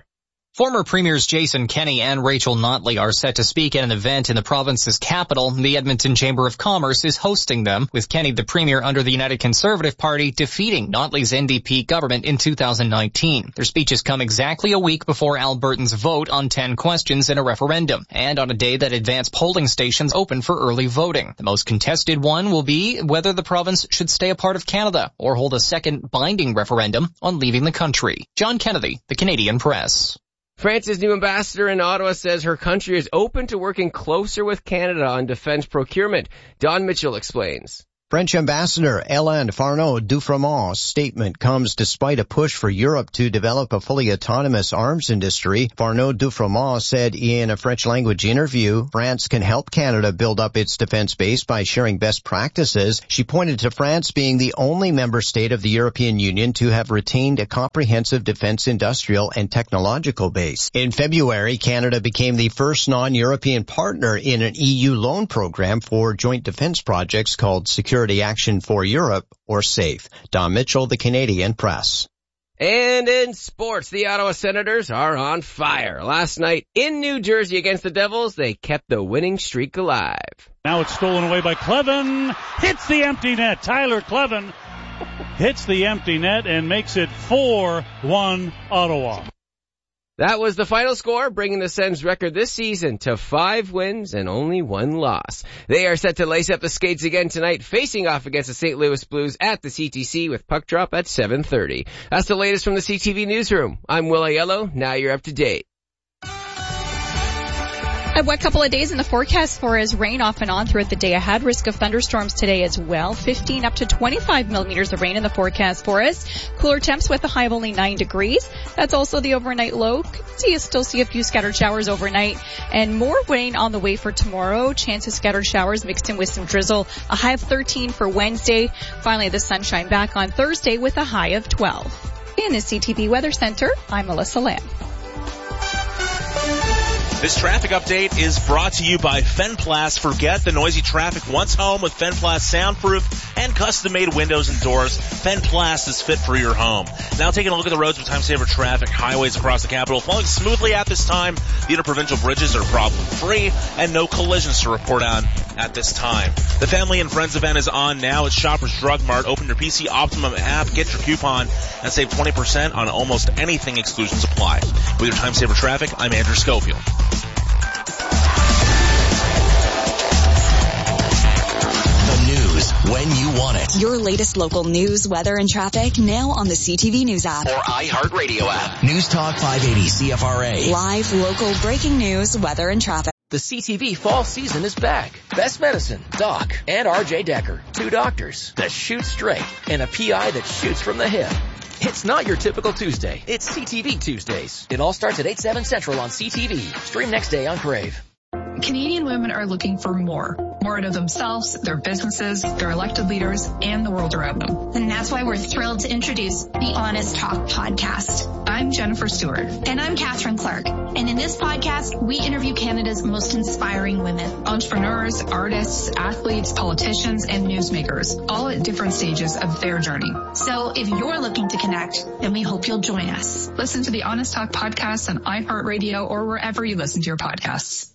Speaker 31: Former Premiers Jason Kenney and Rachel Notley are set to speak at an event in the province's capital. The Edmonton Chamber of Commerce is hosting them, with Kenney, the Premier under the United Conservative Party, defeating Notley's N D P government in two thousand nineteen. Their speeches come exactly a week before Albertans vote on ten questions in a referendum, and on a day that advanced polling stations open for early voting. The most contested one will be whether the province should stay a part of Canada or hold a second binding referendum on leaving the country. John Kennedy, the Canadian Press.
Speaker 2: France's new ambassador in Ottawa says her country is open to working closer with Canada on defense procurement. Don Mitchell explains.
Speaker 8: French Ambassador Hélène Farneau-Dufrémont's statement comes despite a push for Europe to develop a fully autonomous arms industry. Farneau-Dufrémont said in a French-language interview, France can help Canada build up its defense base by sharing best practices. She pointed to France being the only member state of the European Union to have retained a comprehensive defense industrial and technological base. In February, Canada became the first non-European partner in an E U loan program for joint defense projects called Security Action for Europe, or SAFE. Don Mitchell, the Canadian Press.
Speaker 2: And in sports, the Ottawa Senators are on fire. Last night in New Jersey against the Devils, they kept the winning streak alive.
Speaker 12: Now it's stolen away by Clevin. Hits the empty net. Tyler Clevin hits the empty net and makes it four one Ottawa.
Speaker 2: That was the final score, bringing the Sens record this season to five wins and only one loss. They are set to lace up the skates again tonight, facing off against the Saint Louis Blues at the C T C with puck drop at seven thirty. That's the latest from the C T V Newsroom. I'm Will Aiello. Now you're up to date.
Speaker 3: A wet couple of days in the forecast for us. Rain off and on throughout the day ahead. Risk of thunderstorms today as well. fifteen up to twenty-five millimeters of rain in the forecast for us. Cooler temps with a high of only nine degrees. That's also the overnight low. See, you still see a few scattered showers overnight. And more rain on the way for tomorrow. Chance of scattered showers mixed in with some drizzle. A high of thirteen for Wednesday. Finally, the sunshine back on Thursday with a high of twelve. In the C T V Weather Center, I'm Melissa Lamb.
Speaker 17: This traffic update is brought to you by Fenplast. Forget the noisy traffic once home with Fenplast soundproof and custom-made windows and doors. Fenplast is fit for your home. Now taking a look at the roads with time-saver traffic. Highways across the capital flowing smoothly at this time. The interprovincial bridges are problem-free and no collisions to report on at this time. The Family and Friends event is on now at Shoppers Drug Mart. Open your P C Optimum app, get your coupon, and save twenty percent on almost anything. Exclusions apply. With your time-saver traffic, I'm Andrew Schofield.
Speaker 13: When you want it.
Speaker 14: Your latest local news, weather, and traffic now on the C T V News app.
Speaker 13: Or iHeartRadio app. News Talk five eighty C F R A.
Speaker 14: Live, local, breaking news, weather, and traffic.
Speaker 10: The C T V fall season is back. Best Medicine, Doc, and R J Decker. Two doctors that shoot straight and a P I that shoots from the hip. It's not your typical Tuesday. It's C T V Tuesdays. It all starts at eight, seven Central on C T V. Stream next day on Crave.
Speaker 19: Canadian women are looking for more. More out of themselves, their businesses, their elected leaders, and the world around them.
Speaker 21: And that's why we're thrilled to introduce the Honest Talk podcast.
Speaker 19: I'm Jennifer Stewart.
Speaker 21: And I'm Catherine Clark. And in this podcast, we interview Canada's most inspiring women.
Speaker 19: Entrepreneurs, artists, athletes, politicians, and newsmakers, all at different stages of their journey.
Speaker 21: So if you're looking to connect, then we hope you'll join us.
Speaker 19: Listen to the Honest Talk podcast on iHeartRadio or wherever you listen to your podcasts.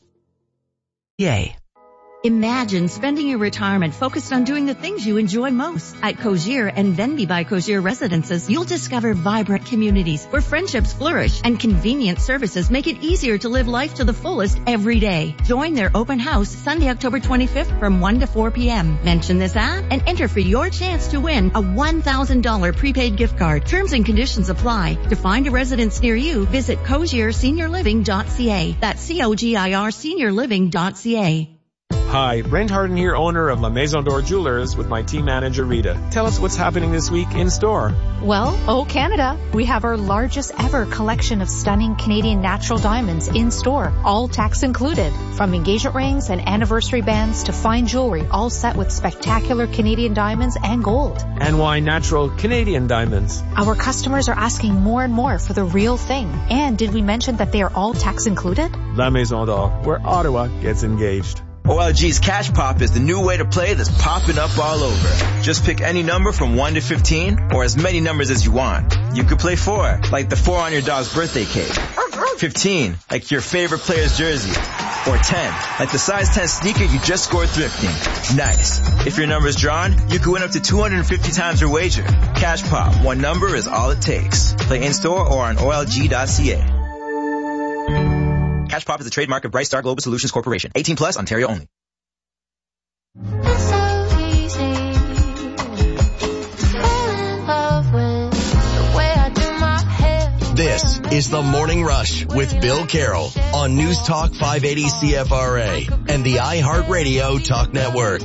Speaker 22: Yay. Imagine spending your retirement focused on doing the things you enjoy most. At Cogier and Venby by Cogier Residences, you'll discover vibrant communities where friendships flourish and convenient services make it easier to live life to the fullest every day. Join their open house Sunday, October twenty-fifth from one to four p.m. Mention this ad and enter for your chance to win a one thousand dollars prepaid gift card. Terms and conditions apply. To find a residence near you, visit cogier senior living dot c a. That's C O G I R senior living dot c a.
Speaker 23: Hi, Brent Harden here, owner of La Maison d'Or Jewelers with my team manager Rita. Tell us what's happening this week in store.
Speaker 24: Well, oh Canada, we have our largest ever collection of stunning Canadian natural diamonds in store, all tax included. From engagement rings and anniversary bands to fine jewelry, all set with spectacular Canadian diamonds and gold.
Speaker 23: And why natural Canadian diamonds?
Speaker 24: Our customers are asking more and more for the real thing. And did we mention that they are all tax included?
Speaker 23: La Maison d'Or, where Ottawa gets engaged.
Speaker 26: O L G's Cash Pop is the new way to play that's popping up all over. Just pick any number from one to fifteen, or as many numbers as you want. You could play four, like the four on your dog's birthday cake. fifteen, like your favorite player's jersey. Or ten, like the size ten sneaker you just scored thrifting. Nice. If your number is drawn, you can win up to two hundred fifty times your wager. Cash Pop, one number is all it takes. Play in-store or on O L G dot C A. Cash Pop is a trademark of Bright Star Global Solutions Corporation. eighteen plus, Ontario only.
Speaker 13: This is the Morning Rush with Bill Carroll on News Talk five eighty C F R A and the iHeartRadio Talk Network.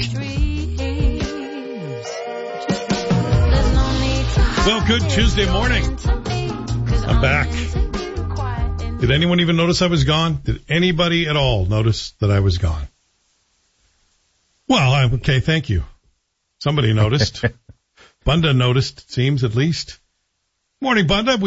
Speaker 5: Well, good Tuesday morning. I'm back. Did anyone even notice I was gone? Did anybody at all notice that I was gone? Well, I, okay, thank you. Somebody noticed. Bunda noticed, it seems, at least. Morning, Bunda. We